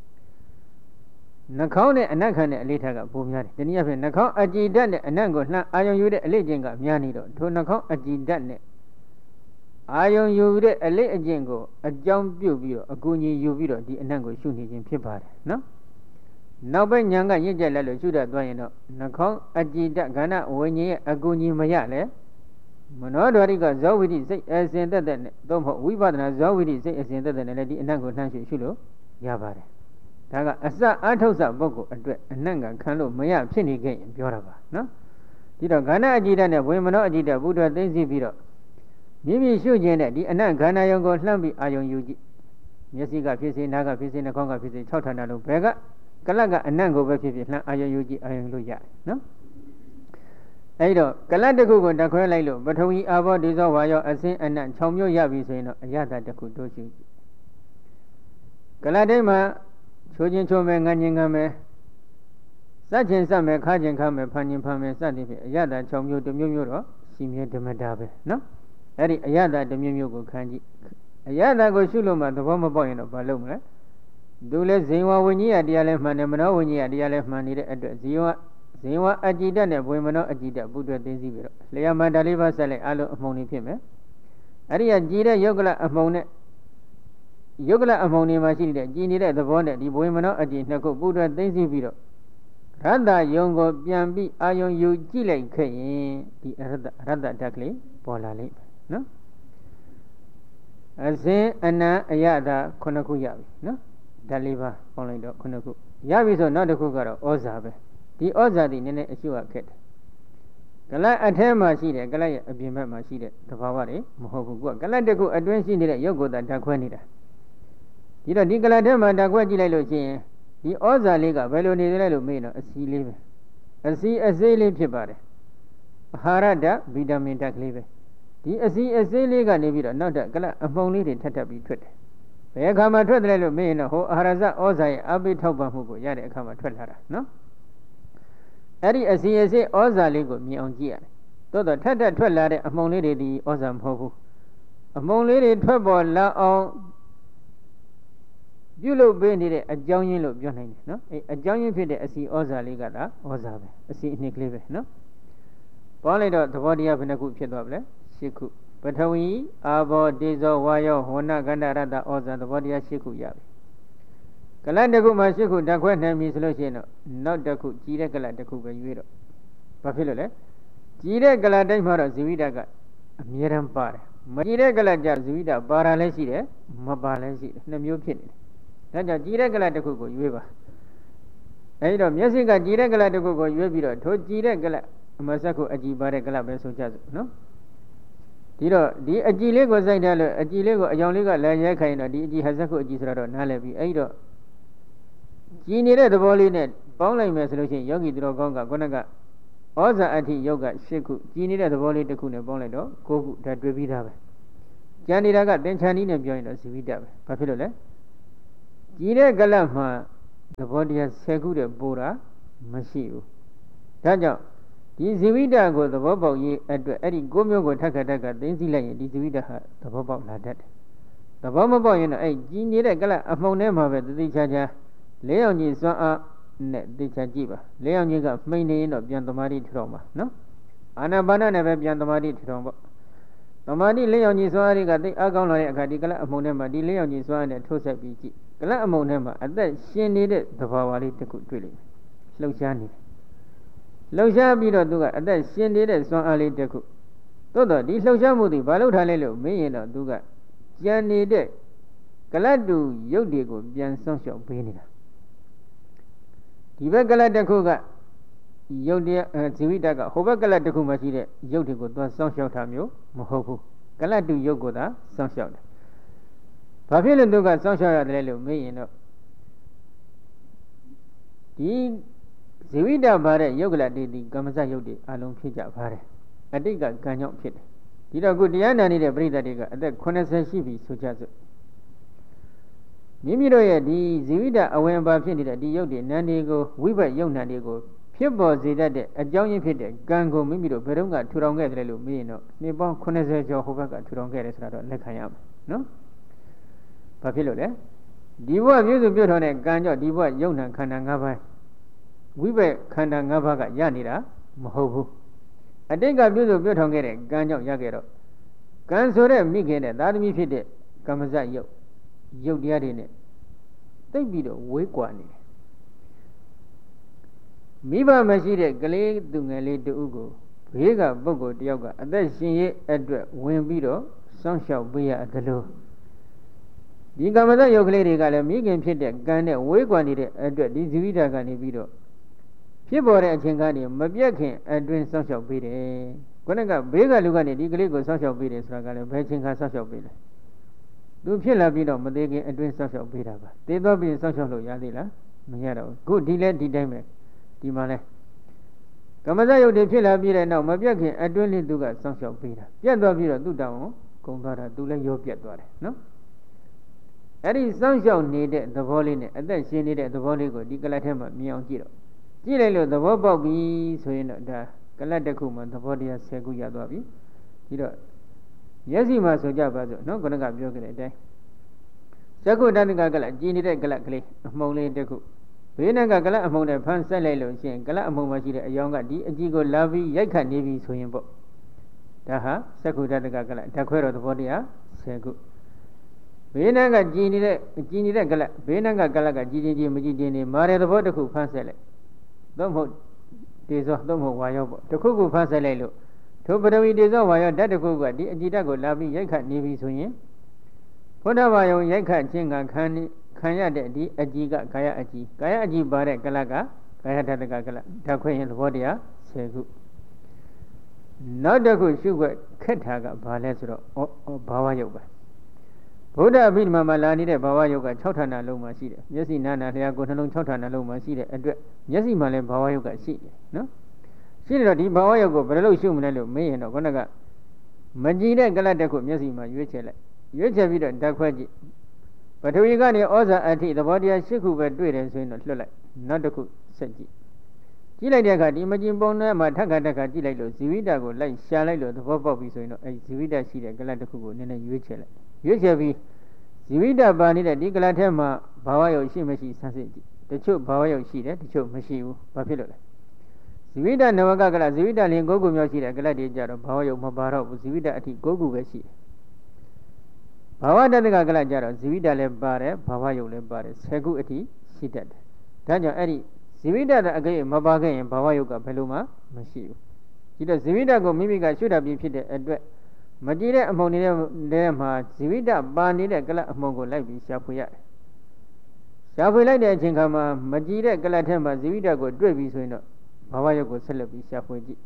နှာခေါင်းနဲ့အနတ်ခံတဲ့အလေးထားကပိုများတယ်တနည်းအားဖြင့်နှာခေါင်းအကြည်ဓာတ်နဲ့အနတ်ကိုလှမ်းအာယုံယူတဲ့အလေးကျင့်ကများနေတော့ထိုနှာခေါင်းအကြည်ဓာတ်နဲ့အာယုံယူတဲ့အလေးအကျင့်ကိုအကြောင်းပြုပြီးတော့အကူအညီယူပြီးတော့ဒီအနတ်ကိုရှုနေခြင်းဖြစ်ပါတယ်နော်နောက်ပိုင်းညာကရင့်ကျက်လိုက်လို့ရှုတတ်သွားရင်တော့နှာခေါင်းအကြည်ဓာတ်ခန္ဓာဝိညာဉ်ရဲ့အကူအညီမရလဲမနောဒွါရိကဇောဝိတိစိတ်အစဉ်သက်သက်နဲ့သို့မဟုတ်ဝိပဿနာဇောဝိတိစိတ်အစဉ်သက်သက်နဲ့လည်းဒီအနတ်ကိုလှမ်းရှုလို့ရပါတယ်ဒါကအစအထုတ်စပုဂ္ဂိုလ်အတွက်အနတ်ကခံလို့မရဖြစ်နေခဲ့ရင်ပြောတာပါနော်ဒီတော့ခန္ဓာအကြည်ဓာတ်နဲ့ဝိမနောအကြည်ဓာတ်ဘုဒ္ဓသိသိပြီးတော့မိမိရှုခြင်းနဲ့ဒီအနတ်ခန္ဓာယုံကိုလှမ်းပြီးအာယုံယူကြည့်မျက်စိကဖြစ်စေနားကဖြစ်စေနှာခေါင်းကဖြစ်စေ6ဌာနလုံးဘယ်ကကလတ်ကအနတ်ကိုပဲဖြစ်ဖြစ်လှမ်းအာယုံယူကြည့်အာယုံလို့ရတယ်နော်အဲဒီတော့ကလတ်တစ်ခုကိုတခွဲလိုက်လို့ပထဝီအာဘောဒေဇောဝါယောအစင်းအနတ်6မျိုးရပြီဆိုရင်တော့အယတတစ်ခုတို့ရှုကြည့်ကလတ်တိုင်းမှာချိုးချင်းချိုးမယ်ငန်းချင်းငန်းမယ်စက်ချင်းစက်မယ်ခါချင်းခါမယ်ဖန်ချင်းဖန်မယ်စသည်ဖြင့်အယတ6မျိုးတစ်မျိုးမျိုးတော့ရှိမြဲဓမ္မတာပဲနော်အဲ့ဒီအယတတစ်မျိုးမျိုးကိုခံကြည့်အယတကိုရှုလို့မှသဘောမပေါက်ရင်တော့ဘာလုပ်မလဲသူလည်းဇင်ဝဝိညာဉ်တရားလည်းမှန်တယ်မနောဝိညာဉ်တရားလည်းမှန်နေတဲ့အတွက်ဇင်ဝအကြည်တတ်နဲ့ဘွေမနောအကြည်တတ်ပုတွဲသိသိပြီးတော့လျာမန္တလေးပါဆက်လိုက်အလုံးအမှုန်နေဖြစ်မယ်အဲ့ဒီကကြည်တဲ့ယုတ်ကလအမှုန်နဲ့ယုတ်ကလအမှုန်နေမှာရှိနေတဲ့ကြည်နေတဲ့သဘောနဲ့ဒီဘွေမနောအကြည်နှစ်ခုပုတွဲသိသိပြီးတော့ရတ္တယုံကိုပြန်ပြီးအာယုံယူကြည့်လိုက်ခဲ့ရင်ဒီရတ္တဓာတ်ကလေးပေါ်လာလိမ့်မယ်နော်အစဉ်အနံအယတာ9ခုရပြီနော်ဓာတ်၄ပါးပေါင်းလိုက်တော့9ခုရပြီဆိုနောက်တစ်ခုကတော့ဩဇာပဲဒီဩဇာဒီနည်းနည်းအရှုရခက်တယ်ကလတ်အထဲမှာရှိတယ်ကလတ်ရဲ့အပြင်ဘက်မှာရှိတဲ့သဘာဝတွေမဟုတ်ဘူးကလတ်တစ်ခုအတွင်းရှိနေတဲ့ရုပ်ကိုယ်သာဓာတ်ခွဲနေတာဒီတော့ဒီကလတ်ထဲမှာဓာတ်ခွဲကြည့်လိုက်လို့ရှိရင်ဒီဩဇာလေးကဘယ်လိုနေလဲလို့မေးတော့အစီလေးပဲအစီအစိလေးဖြစ်ပါတယ်အာဟာရဓာတ်ဗီတာမင်ဓာတ်ကလေးပဲဒီအစီအစိလေးကနေပြီးတော့နောက်ထပ်ကလတ်အမှုန်လေးတွေထပ်ထပ်ပြီးထွက်တယ်ဘယ်အခါမှာထွက်တယ်လို့မေးရင်တော့ဟိုအာဟာရဇဩဇာရဲ့အပိထောက်ပံ့မှုကိုရတဲ့အခါမှာထွက်လာတာနော်အဲ့ဒီအစီအစိဩဇာလေးကိုမြင်အောင်ကြည့်ရတယ်သို့တော့ထပ်ထပ်ထွက်လာတဲ့အမှုန်လေးတွေဒီဩဇာမဟုတ်ဘူးအမှုန်လေးတွေထွက်ပေါ်လာအောင်ပြုလုပ်ပေးနေတဲ့အကြောင်းရင်းလို့ပြောနိုင်တယ်နော်အဲအကြောင်းရင်းဖြစ်တဲ့အစီဩဇာလေးကဒါဩဇာပဲအစီအနှစ်ကလေးပဲနော်ပေါင်းလိုက်တော့သဘောတရားဘယ်နှခုဖြစ်သွားပြီလဲ၈ခုပထဝီအာဘောဒေဇောဝါယောဝဏကန္တရတ္တဩဇာသဘောတရား၈ခုရပြီကလတ်တစ်ခုမှ၈ခုဓာတ်ခွဲနိုင်ပြီဆိုလို့ရှိရင်တော့နောက်တစ်ခုကြည်တဲ့ကလတ်တစ်ခုပဲရွေးတော့ဘာဖြစ်လို့လဲကြည်တဲ့ကလတ်တိုင်းမှာတော့ဇီဝိတကအမြဲတမ်းပါတယ်မကြည်တဲ့ကလတ်ကြဇီဝိတပါတာလည်းရှိတယ်မပါလည်းရှိတယ်နှစ်မျိုးဖြစ်နေတယ်ဒါကြောင့်ကြည်တဲ့ကလတ်တစ်ခုကိုရွေးပါအဲဒီတော့မျက်စိကကြည်တဲ့ကလတ်တစ်ခုကိုရွေးပြီးတော့ထိုကြည်တဲ့ကလတ်အမဆက်ခုအကြည်ပါတဲ့ကလတ်ပဲဆိုကြစို့နော်ဒီတော့ဒီအကြည်လေးကိုစိုက်တယ်လို့အကြည်လေးကိုအယောင်လေးကလည်းရဲခိုင်တော့ဒီအကြည်ဟာဆက်ခုအကြည်ဆိုတော့နားလည်ပြီအဲဒီတော့ကြည်နေတဲ့သဘောလေးနဲ့ပေါင်းလိုက်မယ်ဆိုလို့ရှိရင်ယောဂီသူတော်ကောင်းကခုနကဩဇာအဋ္ဌိယုတ်က၈ခုကြည်နေတဲ့သဘောလေးတစ်ခုနဲ့ပေါင်းလိုက်တော့၉ခုဒါတွေ့ပြီးသားပဲကျန်နေတာကသင်္ချာနီးနဲ့ပြောရင်တော့ဇီဝိတပဲဘာဖြစ်လို့လဲကြီးတဲ့ကလပ်မှာသဘောတရား10ခုတဲ့ပိုးတာမရှိဘူးဒါကြောင့်ဒီဇီဝိတကိုသဘောပေါက်ရေးအတွက်အဲ့ဒီ9မျိုးကိုထပ်ခါသိသိလိုက်ရင်ဒီဇီဝိတဟာသဘောပေါက်လာတတ်တယ်သဘောမပေါက်ရင်တော့အဲ့ကြီးနေတဲ့ကလပ်အမှုန်ထဲမှာပဲတတိချာချာ၄အောင်ကြီးစွမ်းအားနဲ့သိချာကြည့်ပါ၄အောင်ကြီးကမှိန်နေရင်တော့ပြန်သမာဓိထထောင်ပါနော်အာနာပါနနဲ့ပဲပြန်သမာဓိထထောင်ပေါ့သမာဓိ၄အောင်ကြီးစွမ်းအားတွေကသိအားကောင်းလာတဲ့အခါဒီကလပ်အမှုန်ထဲမှာဒီ၄အောင်ကြီးစွမ်းအားနဲ့ထိုးဆက်ပြီးကြည့်ကလပ်အမှုန်ထဲမှာအသက်ရှင်နေတဲ့သဘာဝလေးတစ်ခုတွေ့လိမ့်မယ်လှုပ်ရှားနေတယ်လှုပ်ရှားပြီးတော့သူကအသက်ရှင်နေတဲ့စွမ်းအားလေးတစ်ခုသို့တော့ဒီလှုပ်ရှားမှုတွေဘာလို့ထားလဲလို့မေးရင်တော့သူကကြံနေတဲ့ကလတ်တူရုပ်တွေကိုပြန်ဆောင်းရှောက်ပေးနေတာဒီဘက်ကလတ်တစ်ခုကရုပ်တရားဇီဝိတကဟိုဘက်ကလတ်တစ်ခုမှရှိတဲ့ရုပ်တွေကိုသွားဆောင်းရှောက်တာမျိုးမဟုတ်ဘူးကလတ်တူရုပ်ကိုသာဆောင်းရှောက်တယ်ဘာဖြစ်လို့သူကဆောင်းရှောက်ရတယ်လို့မေးရင်တော့ဒီဇီဝိတပါတဲ့ယုတ်ကလတိတိကမ္မဇယုတ်တွေအလုံးဖြစ်ကြပါတယ်အတိတ်ကကံကြောင့်ဖြစ်တယ်ဒီတော့ခုတရားနာနေတဲ့ပရိသတ်တွေကအသက်80ရှိပြီဆိုကြစို့မိမိတို့ရဲ့ဒီဇီဝိတအဝင်ပါဖြစ်နေတဲ့ဒီယုတ်တွေနန္ဒီကိုဝိဘတ်ယုတ်နန္ဒီကိုဖြစ်ပေါ်စေတတ်တဲ့အကြောင်းရင်းဖြစ်တဲ့ကံကိုမိမိတို့ဘယ်တော့ကထူထောင်ခဲ့တယ်လို့မေးရင်တော့နှစ်ပေါင်း80ကျော်ဟိုဘက်ကထူထောင်ခဲ့တယ်ဆိုတာတော့လက်ခံရမယ်နော်ဘာဖြစ်လို့လဲဒီဘဝပြည့်စုံပြည့်ထောင်တဲ့ကံကြောင့်ဒီဘဝယုတ်နံခန္ဓာ၅ပါးဝိဘက်ခန္ဓာ၅ပါးကရနေတာမဟုတ်ဘူးအတိတ်ကပြုစုပြုထောင်ခဲ့တဲ့ကံကြောင့်ရခဲ့တော့ကံဆိုတဲ့မိခင်တဲ့သာသမီဖြစ်တဲ့ကမ္မဇရုပ်တရားတွေနဲ့သိပ်ပြီးတော့ဝေးကွာနေတယ်မိဘမရှိတဲ့ကလေးသူငယ်လေးတူကိုဘေးကပုဂ္ဂိုလ်တယောက်ကအသက်ရှင်ရဲ့အတွက်ဝင်ပြီးတော့စောင့်ရှောက်ပေးရတယ်လို့ဒီကမ္မဇရုပ်ကလေးတွေကလည်းမိခင်ဖြစ်တဲ့ကံနဲ့ဝေးကွာနေတဲ့အတွက်ဒီဇီဝိတကနေပြီးတော့ဖြစ်ပေါ်တဲ့အချိန်ကနေမပြတ်ခင်အတွင်းဆောက်ရှောက်ပေးတယ်။ခုနကဘေးကလူကနေဒီကလေးကိုဆောက်ရှောက်ပေးတယ်ဆိုတာကလည်းဘယ်ချိန်ခါဆောက်ရှောက်ပေးလဲ။သူဖြစ်လာပြီးတော့မသေးခင်အတွင်းဆောက်ရှောက်ပေးတာပါ။သေတော့ပြီးဆောက်ရှောက်လို့ရသေးလား။မရတော့ဘူး။ခုဒီတိုင်းပဲဒီမှာလဲကမ္မဇယုတ်တွေဖြစ်လာပြီးတဲ့နောက်မပြတ်ခင်အတွင်းလေးသူကဆောက်ရှောက်ပေးတာ။ပြတ်သွားပြီးတော့သူ့တောင်ကိုကုန်သွားတာသူလည်းရောပြတ်သွားတယ်နော်။အဲ့ဒီဆောက်ရှောက်နေတဲ့သဘောလေးနဲ့အသက်ရှင်နေတဲ့သဘောလေးကိုဒီကလတ်ထဲမှာမြင်အောင်ကြည့်တော့ကြည့်လိုက်လို့သဘောပေါက်ပြီဆိုရင်တော့ဒါကလတ်တစ်ခုမှသဘောတရား10ခုရသွားပြီဒီတော့မျက်စိမှာဆိုကြပါစို့နော်ခုနကပြောခဲ့တဲ့အတိုင်းသက္ကုတ္တကကလတ်ကြည်နေတဲ့ကလတ်ကလေးအမှုံလေးတစ်ခုဘေးနဲ့ကလတ်အမှုံနဲ့ဖမ်းဆက်လိုက်လို့ရှိရင်ကလတ်အမှုံမှာရှိတဲ့အယောင်ကဒီအကြည့်ကိုလာပြီးရိုက်ခတ်နေပြီဆိုရင်ပေါ့ဒါဟာသက္ကုတ္တကကလတ်ဓာတ်ခွဲတော်သဘောတရား10ခုဘေးနဲ့ကကြည်နေတဲ့ကလတ်ဘေးနဲ့ကကလတ်ကကြည်မကြည်နေမာတဲ့သဘောတစ်ခုဖမ်းဆက်လိုက်သို့မဟုတ်တေဇောသို့မဟုတ်ဝါယောပေါ့တစ်ခုခုဖမ်းဆက်လိုက်လို့ထိုပထဝီတေဇောဝါယောဓာတ်တစ်ခုကဒီအကြည်ဓာတ်ကိုလာပြီးရိုက်ခတ်နေပြီဆိုရင်ဘုဒ္ဓဘာယုံရိုက်ခတ်ခြင်းကခံရတဲ့ဒီအကြည်ကကာယအကြည်ပါတဲ့ကလကကာယဓာတ်ကကလဓာတ်ခွဲရင်သဘောတရား10ခုနောက်တစ်ခုရှုွက်ခက်တာကဘာလဲဆိုတော့ဘာဝယုတ်ပါဗုဒ္ဓအဘိဓမ္မာမှာလာနေတဲ့ဘာဝယုတ်က6ဌာနလုံးမှာရှိတယ်မျက်စိနာနာလျှာကိုယ်နှလုံး6ဌာနလုံးမှာရှိတဲ့အတွက်မျက်စိမှာလည်းဘာဝယုတ်ကရှိတယ်နော်ရှိတယ်တော့ဒီဘာဝယုတ်ကိုဘယ်လိုရှုမလဲလို့မေးရင်တော့ခုနကမကြည်တဲ့ကလတ်တစ်ခုမျက်စိမှာရွေးချယ်လိုက်ရွေးချယ်ပြီးတော့ဓာတ်ခွဲကြည့်ပထဝီကနေဩဇာအထိသဘောတရား10ခုပဲတွေ့တယ်ဆိုရင်တော့လွှတ်လိုက်နောက်တစ်ခုဆက်ကြည့်လိုက်တဲ့အခါဒီမကြည်ပုံနဲ့မှထက်ခါကြည့်လိုက်လို့ဇီဝိတကိုလိုက်ရှာလိုက်လို့သဘောပေါက်ပြီဆိုရင်တော့အဲဇီဝိတရှိတဲ့ကလတ်တစ်ခုကိုနည်းနည်းရွေးချယ်လိုက်ရွေးချယ်ပြီးဇီဝိတပါနေတဲ့ဒီကလတ်ထဲမှာဘာဝယုတ်ရှိမရှိဆန်းစစ်ကြည့်တချို့ဘာဝယုတ်ရှိတယ်တချို့မရှိဘူးဘာဖြစ်လို့လဲဇီဝိတနဝကကလဇီဝိတလင်9ခုမြောက်ရှိတဲ့ကလတ်တွေကြတော့ဘာဝယုတ်မပါတော့ဘူးဇီဝိတအထိ9ခုပဲရှိတယ်ဘာဝတတ္တကကလတ်ကြတော့ဇီဝိတလည်းပါတယ်ဘာဝယုတ်လည်းပါတယ်10ခုအထိရှိတတ်တယ်ဒါကြောင့်အဲ့ဒီဇီဝိတအကိမပါခဲ့ရင်ဘာဝယုတ်ကဘယ်လိုမှမရှိဘူးဒီတော့ဇီဝိတကိုမိမိကရှုတတ်ပြီးဖြစ်တဲ့အတွက်မကြည့်တဲ့အမှုန်နေတဲ့မှာဇီဝိတပါနေတဲ့ကလတ်အမှုန်ကိုလိုက်ပြီးရှာဖွေရတယ်ရှာဖွေလိုက်တဲ့အချိန်ခါမှာမကြည့်တဲ့ကလတ်ထဲမှာဇီဝိတကိုတွေ့ပြီဆိုရင်တော့ဘာဝယုတ်ကိုဆက်လက်ပြီးရှာဖွေကြည့်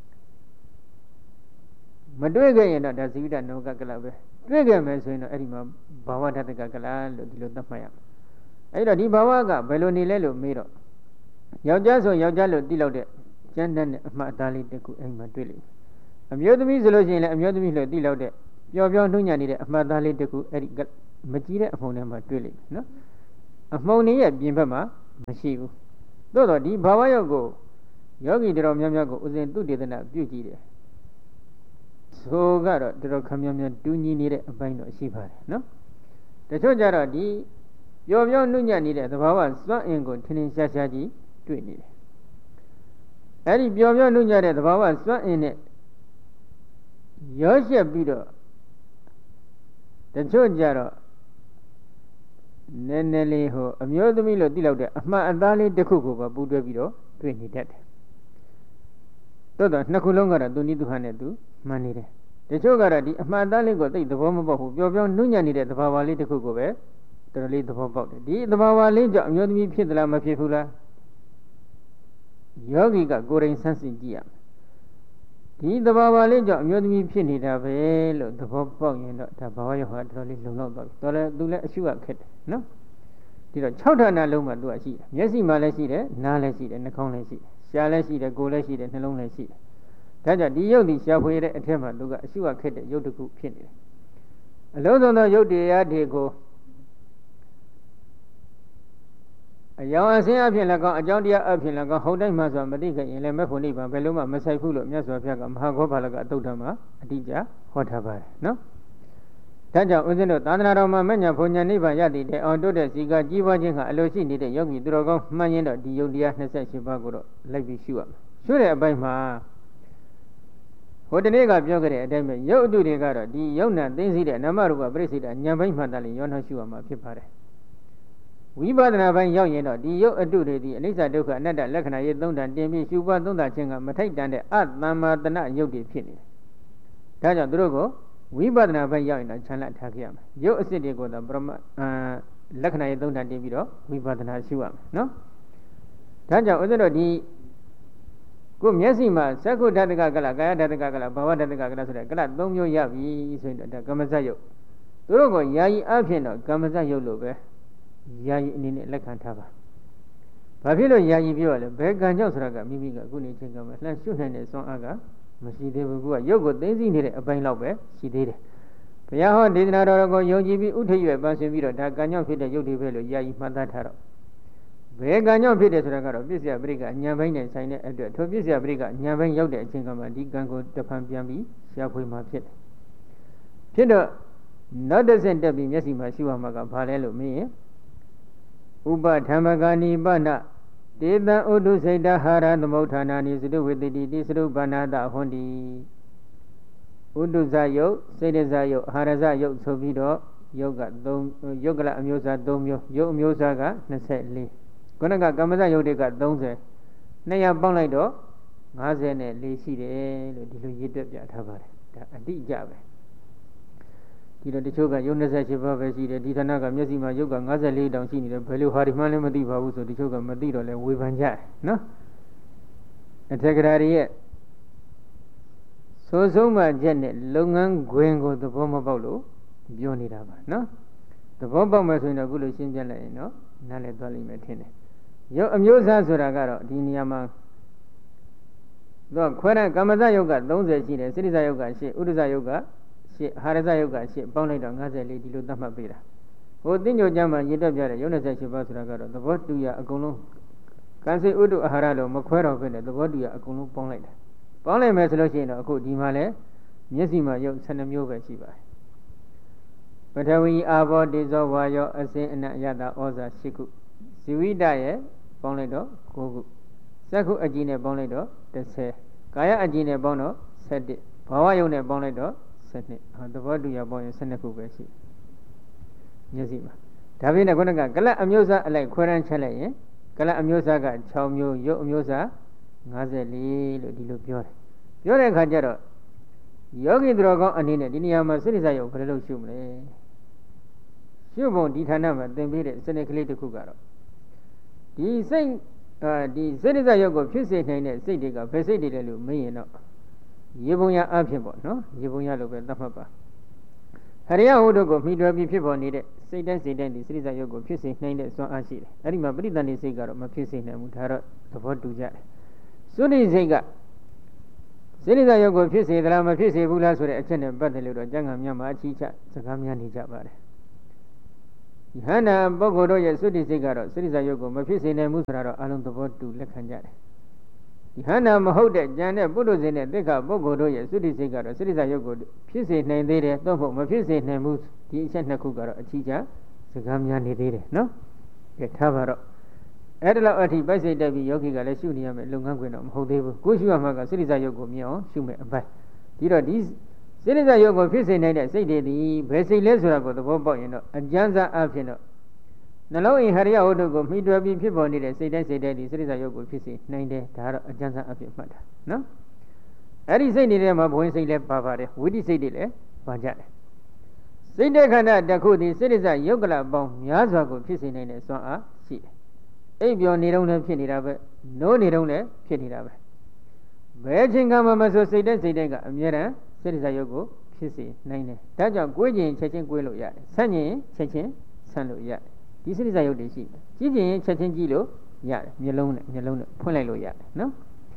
မတွေ့ခဲ့ရင်တော့ဒါဇီဝိတနဝကကလတ်ပဲတွေ့ခဲ့မယ်ဆိုရင်တော့အဲ့ဒီမှာဘာဝဓာတကကလတ်လို့ဒီလိုသတ်မှတ်ရမယ်အဲ့တော့ဒီဘာဝကဘယ်လိုနေလဲလို့မေးတော့ယောက်ျားဆိုယောက်ျားလို့သိလောက်တဲ့ကျမ်းတဲ့အမှတ်အသားလေးတစ်ခုအဲ့မှာတွေ့လိမ့်မယ်အမျိုးသမီးဆိုလို့ရှိရင်လည်းအမျိုးသမီးလို့သိလောက်တဲ့ပျော်ပျော်နှုံးညံ့နေတဲ့အမှတ်သားလေးတစ်ခုအဲ့ဒီမကြည့်တဲ့အမှုန်ထဲမှာတွေ့လိမ့်မယ်နော်အမှုန်ရဲ့ပြင်ဘက်မှာမရှိဘူးသို့တော့ဒီဘာဝရုပ်ကိုယောဂီတော်များများကိုဥစဉ်သူတေသနာပြုကြည့်တယ်ဆိုကတော့တော်ခမ်းများများတူးညီနေတဲ့အပိုင်းတော့ရှိပါတယ်နော်တချို့ကြတော့ဒီပျော်ပျော်နှုတ်ညံ့နေတဲ့သဘာဝစွမ်းအင်ကိုထင်ထင်ရှားရှားကြီးတွေ့နေတယ်အဲ့ဒီပျော်ပျော်နှုတ်ညံ့တဲ့သဘာဝစွမ်းအင်နဲ့ရောရှက်ပြီးတော့တချို့ကြတော့နည်းနည်းလေးဟိုအမျိုးသမီးလို့သိလောက်တဲ့အမှန်အသားလေးတစ်ခုကိုပဲပူးတွဲပြီးတော့တွေ့နေတတ်တယ်တိုးတော့နှစ်ခုလုံးကတော့သူနိသူဟန်နဲ့သူမှန်နေတယ်တချို့ကတော့ဒီအမှန်အသားလေးကိုသိသဘောမပေါက်ဘူးပျော်ပျော်နှုတ်ညံ့နေတဲ့သဘာဝလေးတစ်ခုကိုပဲတော်တော်လေးသဘောပေါက်တယ်ဒီသဘာဝလေးကြောင့်အမျိုးသမီးဖြစ်သလားမဖြစ်ဘူးလားယောဂီကကိုယ်တိုင်ဆန်းစစ်ကြည့်ရမယ်ဒီသဘာဝလေးကြောင့်အမျိုးသမီးဖြစ်နေတာပဲလို့သဘောပေါက်ရင်တော့ဒါဘာဝရောဟာတော်တော်လေးလုံလောက်သွားပြီတော်လည်းသူလည်းအရှုရခက်တယ်နော်ဒီတော့6ဌာနလုံးမှာသူကရှိတယ်မျက်စိမှာလည်းရှိတယ်နားလည်းရှိတယ်နှာခေါင်းလည်းရှိတယ်ရှားလည်းရှိတယ်ကိုယ်လည်းရှိတယ်နှလုံးလည်းရှိတယ်ဒါကြောင့်ဒီရုပ်ဒီရှားဖွေတဲ့အထက်မှာသူကအရှုရခက်တဲ့ရုပ်တစ်ခုဖြစ်နေတယ်အလုံးစုံသောရုပ်တရားတွေကိုအယောင်အစင်းအဖြစ်လည်းကောင်းအကြောင်းတရားအဖြစ်လည်းကောင်းဟုတ်တိုင်းမှဆိုမသိခဲ့ရင်လည်းမဲ့ဖို့နိဗ္ဗာန်ဘယ်လိုမှမဆိုင်ဘူးလို့မြတ်စွာဘုရားကမဟာဂောဘာလကအတုဒ္ဓမှာအတိအကျဟောထားပါတယ်နော်ဒါကြောင့်ဦးဇင်းတို့သာသနာတော်မှာမဉ္ဇဉ်ဘုံဉာဏ်နိဗ္ဗာန်ရသည်တဲ့အောင်တိုးတဲ့စီကကြီးပွားခြင်းကအလိုရှိနေတဲ့ယောဂီသူတော်ကောင်းမှန်ရင်တော့ဒီယုတ်တရား28ပါးကိုတော့လိုက်ပြီးရှုရမယ်ရှုတဲ့အပိုင်းမှာဟိုတနေ့ကပြောခဲ့တဲ့အတိုင်းပဲယုတ်အတုတွေကတော့ဒီယုတ်နံသိသိတဲ့နာမရူပပရိစ္ဆေဒဉာဏ်ပိုင်းမှတည်းရောနှောရှုရမှာဖြစ်ပါတယ်ဝိပဿနာပိုင်းရောက်ရင်တော့ဒီယုတ်အတုတွေဒီအနိစ္စဒုက္ခအနတ္တလက္ခဏာရေးသုံးတန်တင်ပြီးရှုပွားသုံးတာခြင်းကမထိုက်တန်တဲ့အတ္တမတနာယုတ်တွေဖြစ်နေတယ်ဒါကြောင့်သူတို့ကိုဝိပဿနာပိုင်းရောက်ရင်တော့ခြံလက်ထားခဲ့ရမယ်ယုတ်အစစ်တွေကိုတော့ပရမလက္ခဏာရေးသုံးတန်တင်ပြီးတော့ဝိပဿနာရှုရမယ်နော်ဒါကြောင့်ဥစ္စာတို့ဒီကိုမျက်စိမှာသက္ကုဓာတကကလကာယဓာတကကလဘာဝဓာတကကလဆိုတဲ့ကလ၃မျိုးရပြီဆိုရင်တော့ဒါကမ္မဇတ်ယုတ်သူတို့ကိုယာယီအဖြစ်တော့ကမ္မဇတ်ယုတ်လို့ပဲယာယီအနေနဲ့လက်ခံထားပါဘာဖြစ်လို့ယာယီပြောရလဲဘယ်ကံကြောင့်ဆိုတာကမိမိကခုနေချင်းကမှလှမ်းရှုနိုင်တဲ့စွမ်းအားကမရှိသေးဘူးကရုပ်ကိုသိသိနေတဲ့အပိုင်းလောက်ပဲရှိသေးတယ်ဘုရားဟောဒေသနာတော်ကိုယုံကြည်ပြီးဥထိပ်ရွယ်ပန်းဆွေးပြီးတော့ဒါကံကြောင့်ဖြစ်တဲ့ရုပ်တွေပဲလို့ယာယီမှတ်သားထားတော့ဘယ်ကံကြောင့်ဖြစ်တယ်ဆိုတာကတော့ပြစ္ဆယပရိကအညာဘိုင်းနဲ့ဆိုင်တဲ့အတွက်ထိုပြစ္ဆယပရိကအညာဘိုင်းရောက်တဲ့အချိန်ကမှဒီကံကိုတဖန်ပြန်ပြီးရှားဖွေမှဖြစ်တယ်ဖြစ်တော့နောက်တစ်ဆင့်တက်ပြီးမျက်စိမှာရှုရမှာကဘာလဲလို့မေးရင်ဥပဓမ္မဂာနိပနတေတံဥဒုစိတ်တဟာရသမုဋ္ဌာနာနိသတုဝေတိတိသရုပ္ပနာတဟွန်တိဥဒုဇယုတ်စိတ်ဇယုတ်အာဟာရဇယုတ်ဆိုပြီးတော့ယုတ်က3ယုတ်ကလအမျိုးအစား3မျိုးယုတ်အမျိုးအစားက24ခုနကကမ္မဇယုတ်တွေက30 200ပေါင်းလိုက်တော့54ရှိတယ်လို့ဒီလိုရည်တွက်ပြထားပါတယ်ဒါအတိအကျပဲဒီတော့တချို့ကယုတ်28ပါးပဲရှိတယ်ဒီဌာနကမျက်စိမှာယုတ်က54တောင်ရှိနေတယ်ဘယ်လိုဟာဒီမှလည်းမသိပါဘူးဆိုတချို့ကမသိတော့လဲဝေဖန်ကြတယ်နော်အထက်ကရာရဲ့ဆိုဆုံးမှချက်နဲ့လုပ်ငန်းခွင်ကိုသဘောမပေါက်လို့ပြောနေတာပါနော်သဘောပေါက်မယ်ဆိုရင်တော့ခုလိုရှင်းပြလိုက်ရင်တော့နားလည်သွားလိမ့်မယ်ထင်တယ်ယုတ်အမျိုးအစားဆိုတာကတော့ဒီနေရာမှာတော့ခွဲတဲ့ကမ္မဇယုတ်က30ရှိတယ်စိတ္တဇယုတ်က8ဥဒ္ဒဇယုတ်က8အာဟာရဇယုတ်က8ပေါင်းလိုက်တော့54ဒီလိုသတ်မှတ်ပေးတာဟိုသိညိုကျမ်းမှာရည်တွက်ပြတဲ့ယုတ်28ပါးဆိုတာကတော့သဘောတူရအကုန်လုံးကံစိဥဒ္ဒအာဟာရလို့မခွဲတော့ဘဲနဲ့သဘောတူရအကုန်လုံးပေါင်းလိုက်တာပေါင်းလိုက်မယ်ဆိုလို့ရှိရင်တော့အခုဒီမှာလဲမျက်စိမှာယုတ်12မျိုးပဲရှိပါတယ်ပထဝီအာဘောတေဇောဝါယောအစင်အနယတဩဇာ8ခုဇီဝိတရဲ့ပေါင်းလိုက်တော့9ခုစက္ခုအကြည်နဲ့ပေါင်းလိုက်တော့10ကာယအကြည်နဲ့ပေါင်းတော့17ဘာဝယုတ်နဲ့ပေါင်းလိုက်တော့12သဘောတူရပေါင်းရင်12ခုပဲရှိမျက်စိမှာဒါပြင်နဲ့ခုနကကလတ်အမျိုးအစားအလိုက်ခွဲရန်ချက်လိုက်ရင်ကလတ်အမျိုးအစားက6မျိုးယုတ်အမျိုးအစား54လို့ဒီလိုပြောတယ်ပြောတဲ့အခါကျတော့ယောဂီသူတော်ကောင်းအနေနဲ့ဒီနေရာမှာစိတ္တဇယုတ်ဘယ်လိုလုပ်ရှုမလဲရှုပုံဒီဌာနမှာသင်ပေးတဲ့စနစ်ကလေးတစ်ခုကတော့ဒီစိတ်ဒီစိတ္တဇယုတ်ကိုဖြစ်စေနိုင်တဲ့စိတ်တွေကဘယ်စိတ်တွေလဲလို့မေးရင်တော့ရေပုံရအဖြစ်ပေါ့နော်ရေပုံရလို့ပဲသတ်မှတ်ပါဟရိယဟုတို့ကိုမိတွယ်ပြီးဖြစ်ပေါ်နေတဲ့စိတ်တိုင်းဒီစိတ္တဇယုတ်ကိုဖြစ်စေနိုင်တဲ့စွမ်းအားရှိတယ်အဲ့ဒီမှာပရိသန္တိစိတ်ကတော့မဖြစ်စေနိုင်ဘူးဒါတော့သဘောတူကြတယ်သုတိစိတ်ကစိတ္တဇယုတ်ကိုဖြစ်စေသလားမဖြစ်စေဘူးလားဆိုတဲ့အချက်နဲ့ပတ်သက်လို့တော့ကျမ်းဂန်များမှာအချီးချစကားများနေကြပါတယ်ယဟန္တာပုဂ္ဂိုလ်တို့ရဲ့သုတိစိတ်ကတော့စိတ္တဇာယုတ်ကိုမဖြစ်စေနိုင်ဘူးဆိုတာတော့အလုံးသဘောတူလက်ခံကြတယ်ယဟန္တာမဟုတ်တဲ့ဉာဏ်နဲ့ပုထုဇဉ်နဲ့သိက္ခာပုဂ္ဂိုလ်တို့ရဲ့သုတိစိတ်ကတော့စိတ္တဇာယုတ်ကိုဖြစ်စေနိုင်သေးတယ်သို့မဟုတ်မဖြစ်စေနိုင်ဘူးဒီအချက်နှစ်ခုကတော့အကြီးကျစကားများနေသေးတယ်နော်ကဲထားပါတော့အဲ့ဒါလောက်အထိပိုက်စိတ်တက်ပြီးယောဂီကလည်းရှုနေရမယ်လုပ်ငန်းခွင်တော့မဟုတ်သေးဘူးကိုရှုရမှာကစိတ္တဇာယုတ်ကိုမြင်အောင်ရှုမယ်အပိုင်းဒီတော့ဒီစိတ္တဇာယုတ်ကိုဖြစ်စေနိုင်တဲ့စိတ်တွေဒီဘယ်စိတ်လဲဆိုတာကိုသဘောပေါက်ရင်တော့အကျဉ်းစားအဖြစ်တော့နှလုံးအိမ်ဟရိယဝတ္ထုကိုမှီတွယ်ပြီးဖြစ်ပေါ်နေတဲ့စိတ်တိုင်းစိတ်တိုင်းဒီစိတ္တဇာယုတ်ကိုဖြစ်စေနိုင်တယ်ဒါကတော့အကျဉ်းစားအဖြစ်မှတ်တာနော်အဲ့ဒီစိတ်တွေထဲမှာဘဝင်စိတ်လည်းပါပါတယ်ဝိတိစိတ်တွေလည်းပါကြတယ်စိတ်တဲ့ခန္ဓာတစ်ခုဒီစိတ္တဇာယုတ်ကလပေါင်းများစွာကိုဖြစ်စေနိုင်တဲ့စွမ်းအားရှိတယ်အိပ်ပျော်နေတော့လည်းဖြစ်နေတာပဲနိုးနေတော့လည်းဖြစ်နေတာပဲဘယ်ချိန်ကမှမဆိုစိတ်တဲ့စိတ်တဲ့ကအမြဲတမ်းစိတ္တဇာယုတ်ကိုဖြစ်စေနိုင်တယ်ဒါကြောင့်ကိုယ်ကျင်ချက်ချင်းကိုယ်လို့ရတယ်ဆန့်ကျင်ချက်ချင်းဆန့်လို့ရတယ်ဒီစိတ္တဇာယုတ်တွေရှိတယ်ကြည့်ကျင်ချက်ချင်းကြည့်လို့ရတယ်မျက်လုံးနဲ့ဖွင့်လိုက်လို့ရတယ်နော်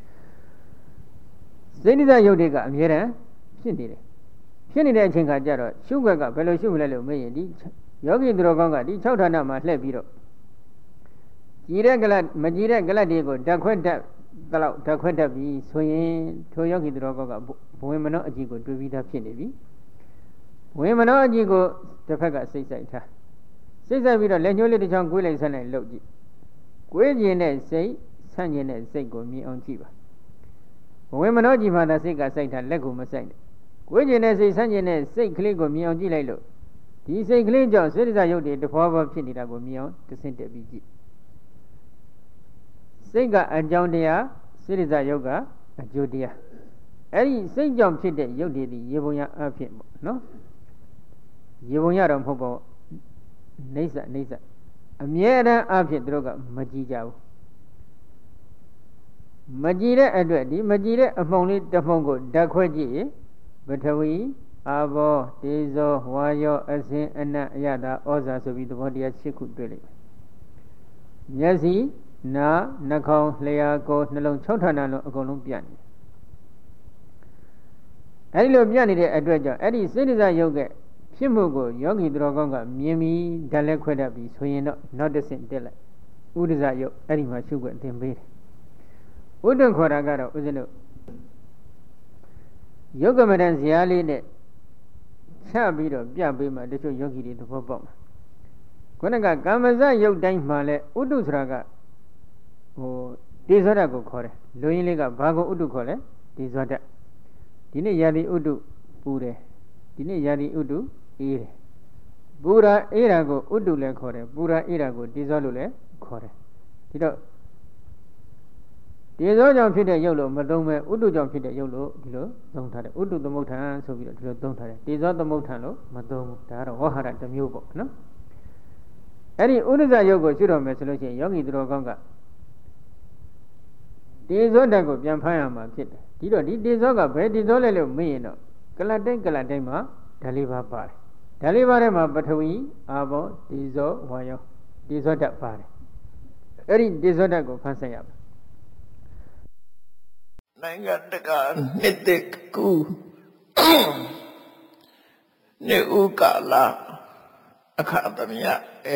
စိတ္တဇာယုတ်တွေကအမြဲတမ်းဖြစ်နေတယ်ဖြစ်နေတဲ့အချိန်ခါကျတော့ရှုွက်ကဘယ်လိုရှုမလဲလို့မေးရင်ဒီယောဂီသူတော်ကောင်းကဒီ6ဌာနမှာလှည့်ပြီးတော့ကြည်တဲ့ကလတ်မကြည်တဲ့ကလတ်တွေကိုဓာတ်ခွက်ဓာတ်တော့ဓာတ်ခွက်ဓာတ်ပြီးဆိုရင်ထိုယောဂီသူတော်ကောင်းကဘဝင်မနောအကြည့်ကိုတွေ့ပြီးသားဖြစ်နေပြီဘဝင်မနောအကြည့်ကိုတစ်ဖက်ကစိတ်ဆိုင်ထားစိတ်ဆိုင်ပြီးတော့လက်ညှိုးလေးတစ်ချောင်းကွေးလိုက်ဆက်လိုက်လှုပ်ကြည့်ကွေးခြင်းနဲ့စိတ်ဆန့်ခြင်းနဲ့စိတ်ကိုမြင်အောင်ကြည့်ပါဘဝင်မနောကြည့်မှသာစိတ်ကစိုက်တာလက်ကိုမစိုက်နဲ့ကွေးခြင်းနဲ့စိတ်ဆန့်ခြင်းနဲ့စိတ်ကလေးကိုမြင်အောင်ကြည့်လိုက်လို့ဒီစိတ်ကလေးကြောင့်စိတ္တဇာယုတ်တွေတဖွာဖွာဖြစ်နေတာကိုမြင်အောင်တစ်ဆင့်တက်ပြီးကြည့်စိတ်ကအကြောင်းတရားစိတ္တဇာယုတ်ကအကျိုးတရားအဲ့ဒီစိတ်ကြောင့်ဖြစ်တဲ့ယုတ်တွေဒီရေပုံရအဖြစ်ပေါ့နော်ရေပုံရတော့မဟုတ်ပါဘူးနေဆအမြဲတမ်းအဖြစ်သူတို့ကမကြည့်ကြဘူးမကြည့်တဲ့အတွက်ဒီမကြည့်တဲ့အမှုံလေးတစ်မှုံကိုဓာတ်ခွဲကြည့်ရင်ပထဝီအာဘောတေဇောဝါယောအစင်အနတ်အယတာဩဇာဆိုပြီးသဘောတရား6ခုတွေ့လိမ့်မယ်မျက်စိနာနှာခေါင်းလျှာကိုယ်နှလုံး6ဌာနလုံးအကုန်လုံးပြတ်နေအဲဒီလိုပြတ်နေတဲ့အတွက်ကြောင့်အဲ့ဒီစိတ္တဇာယုတ်ကဖြစ်မှုကိုယောဂီသူတော်ကောင်းကမြင်ပြီးဓာတ်လက်ခွဲတတ်ပြီးဆိုရင်တော့နောက်တစ်ဆင့်တက်လိုက်ဥဒ္ဒဇာယုတ်အဲ့ဒီမှာရှုခွင့်သင်ပေးတယ်ဥဒ္ဒခေါ်တာကတော့ဦးဇင်းတို့ယုတ်ကမတန်ဇာလေးနဲ့ချပြီးတော့ပြပေးမှတချို့ယောဂီတွေသဘောပေါက်မှာခုနကကာမဇယုတ်တိုင်းမှာလဲဥဒ္ဒဆိုတာကတေဇောဓာတ်ကိုခေါ်တယ်လူရင်းလေးကဘာကိုဥဒ္ဒခေါ်လဲတေဇောဓာတ်ဒီနေ့ယာတိဥဒ္ဒပူတယ်ဒီနေ့ယာတိဥဒ္ဒအေးတယ်ပူရာအေးတာကိုဥဒ္ဒလည်းခေါ်တယ်ပူရာအေးတာကိုတေဇောလို့လည်းခေါ်တယ်ဒီတော့တေဇောကြောင့်ဖြစ်တဲ့ရုပ်လို့မသုံးပဲဥဒ္ဒကြောင့်ဖြစ်တဲ့ရုပ်လို့ဒီလိုသုံးထားတယ်ဥဒ္ဒသမုဋ္ဌာန်ဆိုပြီးတော့ဒီလိုသုံးထားတယ်တေဇောသမုဋ္ဌာန်လို့မသုံးဘူးဒါကတော့ဝဟရတစ်မျိုးပေါ့နော်အဲ့ဒီဥဒ္ဒဇရုပ်ကိုရှုတော်မယ်ဆိုလို့ရှိရင်ယောဂီသူတော်ကောင်းကတေဇောဓာတ်ကိုပြန်ဖမ်းရမှာဖြစ်တယ်ဒီတော့ဒီတေဇောကဘယ်တေဇောလဲလို့မေးရင်တော့ကလတ်တိုင်းမှာဓာလေးပါပါတယ်ဓာလေးပါထဲမှာပထဝီအာဘောတေဇောဝါယောတေဇောဓာတ်ပါတယ်အဲ့ဒီတေဇောဓာတ်ကိုဖမ်းဆက်ရမယ်နိုင်ငံတကာနှစ်သက်ကူနေဥကာလအခါသမယ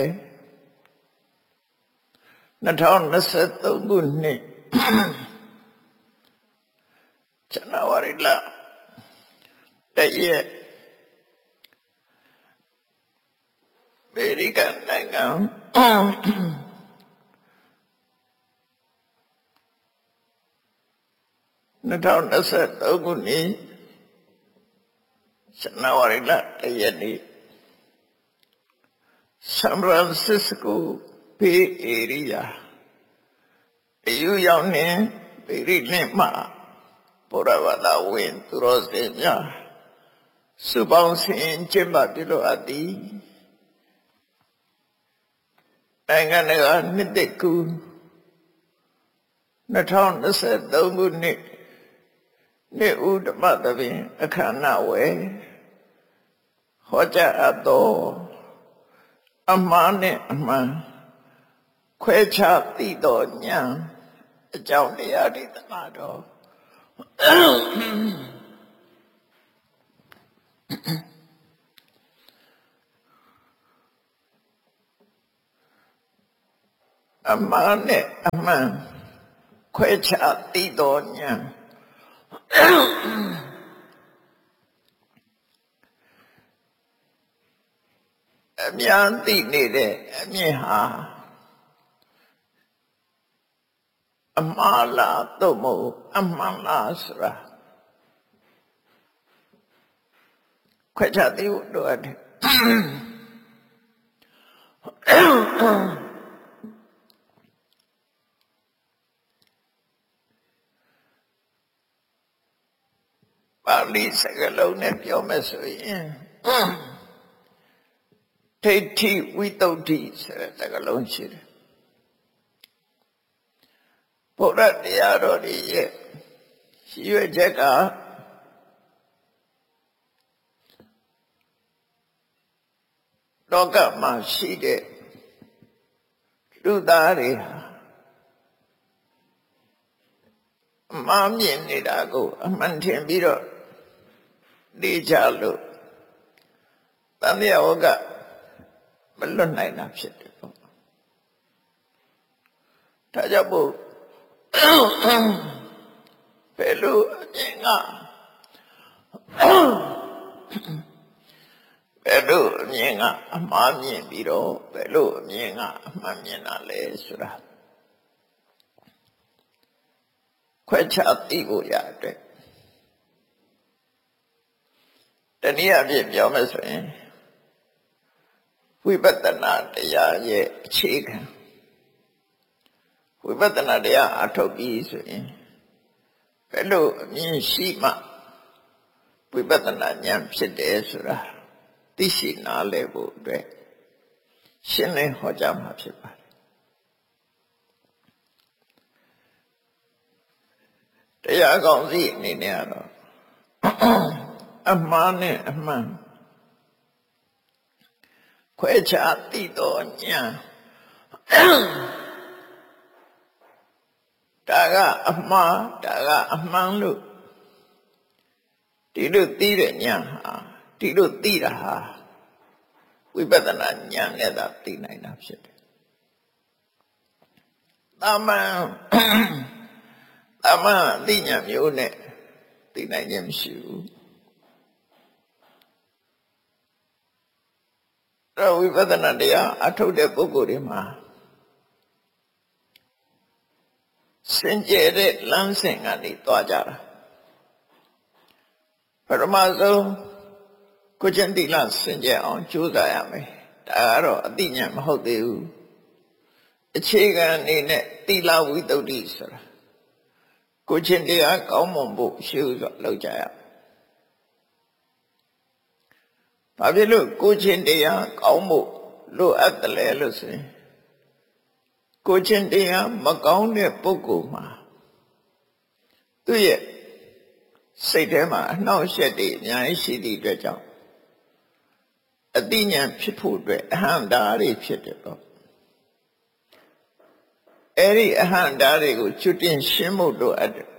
2023ခုနှစ်ဇန်နဝါရီလတရက်အမေရိကန်နိုင်ငံ2023ခုနှစ်ဇန်နဝါရီလတရက်နေ့ဆန်ဖရန်စစ္စကိုဘေးဧရိယာအယူရောက်နေပေရိလင်းမှာဘုရားဘာသာဝင်သူတော်စင်များစုပေါင်းဆင်ကျင့်ပပြုလို့အပ်သည်နိုင်ငံတကာနှစ်သက်ကူ2023ခုနှစ်နေ့ဥဓမ္မသဘင်အခမ်းအနားဝယ်ဟောကြားအပ်သောအမှားနဲ့အမှန်ခွဲခြားသိသောဉာဏ်အကြောင်းတရားတွေသနာတော်အမှားနဲ့အမှန်ခွဲခြားသိတော်ဉာဏ်အများသိနေတဲ့အမြင်ဟာအမှားလားသို့မဟုတ်အမှန်လားဆိုတာခွဲခြားသိဖို့လိုအပ်တယ်ပါဠိစကားလုံးနဲ့ပြောမယ်ဆိုရင်ဒိဋ္ဌိဝိသုဒ္ဓိဆိုတဲ့စကားလုံးရှိတယ်ဘုရားတရားတော်ရဲ့ရည်ရွယ်ချက်ကလောကမှာရှိတဲ့လူသားတွေဟာအမှားမြင်နေတာကိုအမှန်ထင်ပြီးတော့နေကြလို့တန်မြတ်ဝကမလွတ်နိုင်တာဖြစ်တယ်ပေါ့ဒါကြောင့်မို့ဘယ်လိုအမြင်ကဘယ်လိုအမြင်ကအမှားမြင်ပြီးတော့ဘယ်လိုအမြင်ကအမှန်မြင်တာလဲဆိုတာခွဲခြားသိဖို့ရတဲ့တနည်းအားဖြင့်ပြောမယ်ဆိုရင်ဝိပဿနာတရားရဲ့အခြေခံဝိပဿနာတရားအထုတ်ပြီးဆိုရင်ဘယ်လိုအမြင်ရှိမှဝိပဿနာဉာဏ်ဖြစ်တယ်ဆိုတာသိရှိနားလည်ဖို့အတွက်ရှင်းလင်းဟောကြားမှာဖြစ်ပါတယ်တရားကောင်းစီအနေနဲ့ကတော့အမှားနဲ့အမှန်ခွဲခြားသိတော်ဉာဏ်ဒါကအမှားဒါကအမှန်လို့ဒီလိုသိတဲ့ဉာဏ်ဟာဒီလိုသိတာဟာဝိပဿနာဉာဏ်နဲ့သာသိနိုင်တာဖြစ်တယ်။တာမန်အသိဉာဏ်မျိုးနဲ့သိနိုင်ခြင်းမရှိဘူး။အဲ့ဝိပဿနာတရားအထုတ်တဲ့ပုဂ္ဂိုလ်တွေမှာစင်ကြယ်တဲ့လမ်းစဉ်ကနေသွားကြတာပထမဆုံးကိုကျင့်တိလစင်ကြယ်အောင်ကြိုးစားရမယ်ဒါကတော့အသိဉာဏ်မဟုတ်သေးဘူးအခြေခံအနေနဲ့တိလဝိသုဒ္ဓိဆိုတာကိုကျင့်တရားကောင်းမွန်ဖို့ရှေ့ဥစွာလုပ်ကြရဘာဖြစ်လို့ကိုကျင့်တရားကောင်းဖို့လိုအပ်တယ်လဲလို့ဆိုရင်ကိုကျင့်တရားမကောင်းတဲ့ပုဂ္ဂိုလ်မှာသူ့ရဲ့စိတ်ထဲမှာအနှောင့်အယှက်တွေအများကြီးရှိသည့်အတွက်ကြောင့်အသိဉာဏ်ဖြစ်ဖို့အတွက်အဟံတာတွေဖြစ်တယ်ပေါ့အဲ့ဒီအဟံတာတွေကိုကျွတ်တင်ရှင်းဖို့လိုအပ်တယ်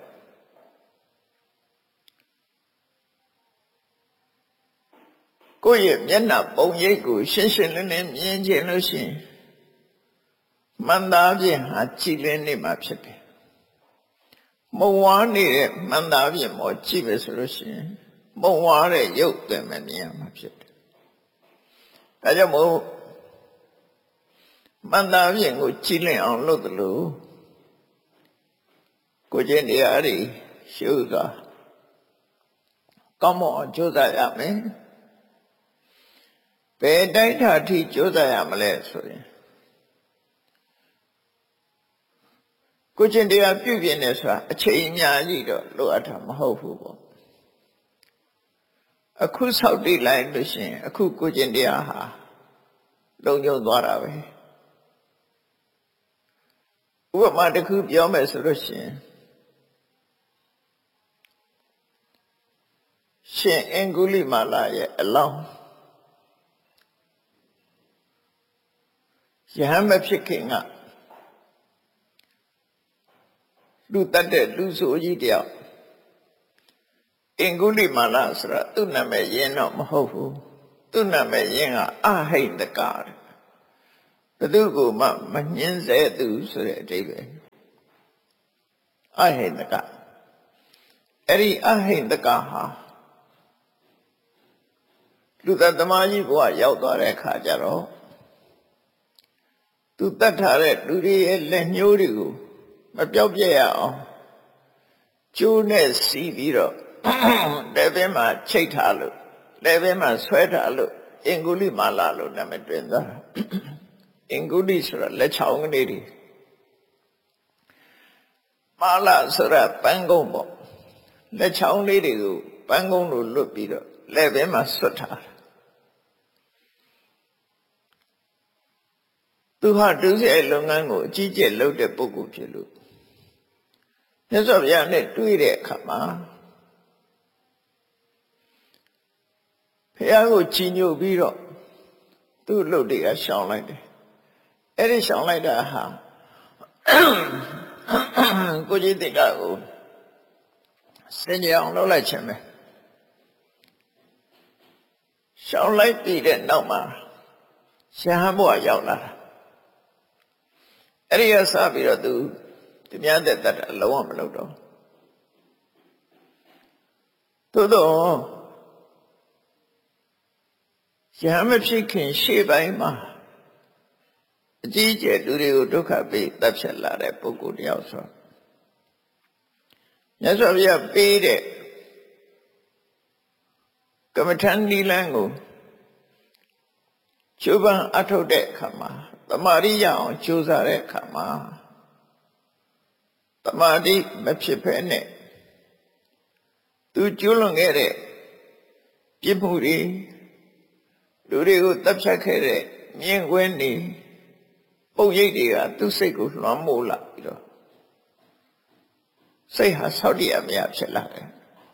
ကိုယ့်ရဲ့မျက်နှာပုံရိပ်ကိုရှင်းရှင်းလင်းလင်းမြင်ခြင်းလို့ရှိရင်မှန်သားဖြင့်ဟာကြည်လင်းနေမှာဖြစ်တယ်မုံဝါးနေတဲ့မှန်သားဖြင့်မောကြည့်ပဲဆိုလို့ရှိရင်မုံဝါးတဲ့ရုပ်ပဲမမြင်ရမှာဖြစ်တယ်ဒါကြောင့်မို့မှန်သားဖြင့်ကိုကြည်လင်းအောင်လုပ်သလိုကိုကျင့်တရားတွေရှုစွာကောင်းမွန်အောင်ကြိုးစားရမယ်ဘယ်တိုင်းထာထိကြိုးစားရမလဲဆိုရင်ကိုကျင့်တရားပြုပြင်နေဆိုတာအချိန်အများကြီးတော့လိုအပ်တာမဟုတ်ဘူးပေါ့အခုဆောက်တည်လိုက်လို့ရှိရင်အခုကိုကျင့်တရားဟာလုံခြုံသွားတာပဲဥပမာတစ်ခုပြောမယ်ဆိုလို့ရှိရင်ရှင်အင်္ဂုလိမာလာရဲ့အလောင်းယဟန်မဖြစ်ခင်ကလူတတ်တဲ့လူဆိုကြီးတယောက်အင်္ဂုလိမာလာဆိုတာသူ့နာမည်ရင်းတော့မဟုတ်ဘူးသူ့နာမည်ရင်းကအဟိတကဘသူကိုမှမညှင်းဆဲသူဆိုတဲ့အဓိပ္ပာယ်အဟိန္ဒကအဲ့ဒီအဟိန္ဒကဟာလူသက်သမားကြီးဘဝရောက်သွားတဲ့အခါကျတော့သူတတ်ထားတဲ့လူတွေရဲ့လက်ညှိုးတွေကိုမပြောက်ပြက်ရအောင်ကျိုးနဲ့စီးပြီးတော့လက်ဘင်းမှာချိတ်ထားလို့လက်ဘင်းမှာဆွဲထားလို့အင်္ဂုလိမာလာလို့နာမည်တွင်သွားတာအင်္ဂုလိဆိုတာလက်ချောင်းကလေးတွေမာလာဆိုတာပန်းကုန်းပေါ့လက်ချောင်းလေးတွေကိုပန်းကုန်းလိုလွတ်ပြီးတော့လက်ဘင်းမှာဆွတ်ထားတာသူဟာဒုစရိုက်လုပ်ငန်းကိုအကြီးကျယ်လုပ်တဲ့ပုဂ္ဂိုလ်ဖြစ်လို့မြတ်စွာဘုရားနဲ့တွေ့တဲ့အခါမှာဘုရားကိုချီးညိုပြီးတော့သူ့လုပ်တွေကရှောင်လိုက်တယ်အဲ့ဒီရှောင်လိုက်တာဟာကိုကြီးတိကကိုစင်ကြအောင်လုပ်လိုက်ခြင်းပဲရှောင်လိုက်ပြီးတဲ့နောက်မှာရှာဟဘုရားရောက်လာတာအဲ့ဒီကစပြီးတော့သူများတဲ့တတ်အလုံးဝမလုပ်တော့သို့တော့ရဟမဖြစ်ခင်ရှေ့ပိုင်းမှာအကြီးကျယ်လူတွေကိုဒုက္ခပေးတပ်ဖြတ်လာတဲ့ပုဂ္ဂိုလ်တယောက်ဆိုမြတ်စွာဘုရားပေးတဲ့ကမ္မထန်နိလန်းကိုကျိုးပန်းအထုတ်တဲ့အခါမှာတမာရိရအောင်ကြိုးစားတဲ့အခါမှာတမာတိမဖြစ်ဖဲနဲ့သူကျူးလွန်ခဲ့တဲ့ပြစ်မှုတွေလူတွေကိုတပ်ဖြတ်ခဲ့တဲ့မြင်ကွင်းတွေပုံရိပ်တွေကသူ့စိတ်ကိုလွှမ်းမိုးလာပြီးတော့စိတ်ဟာဆောက်တည်ရမရဖြစ်လာတယ်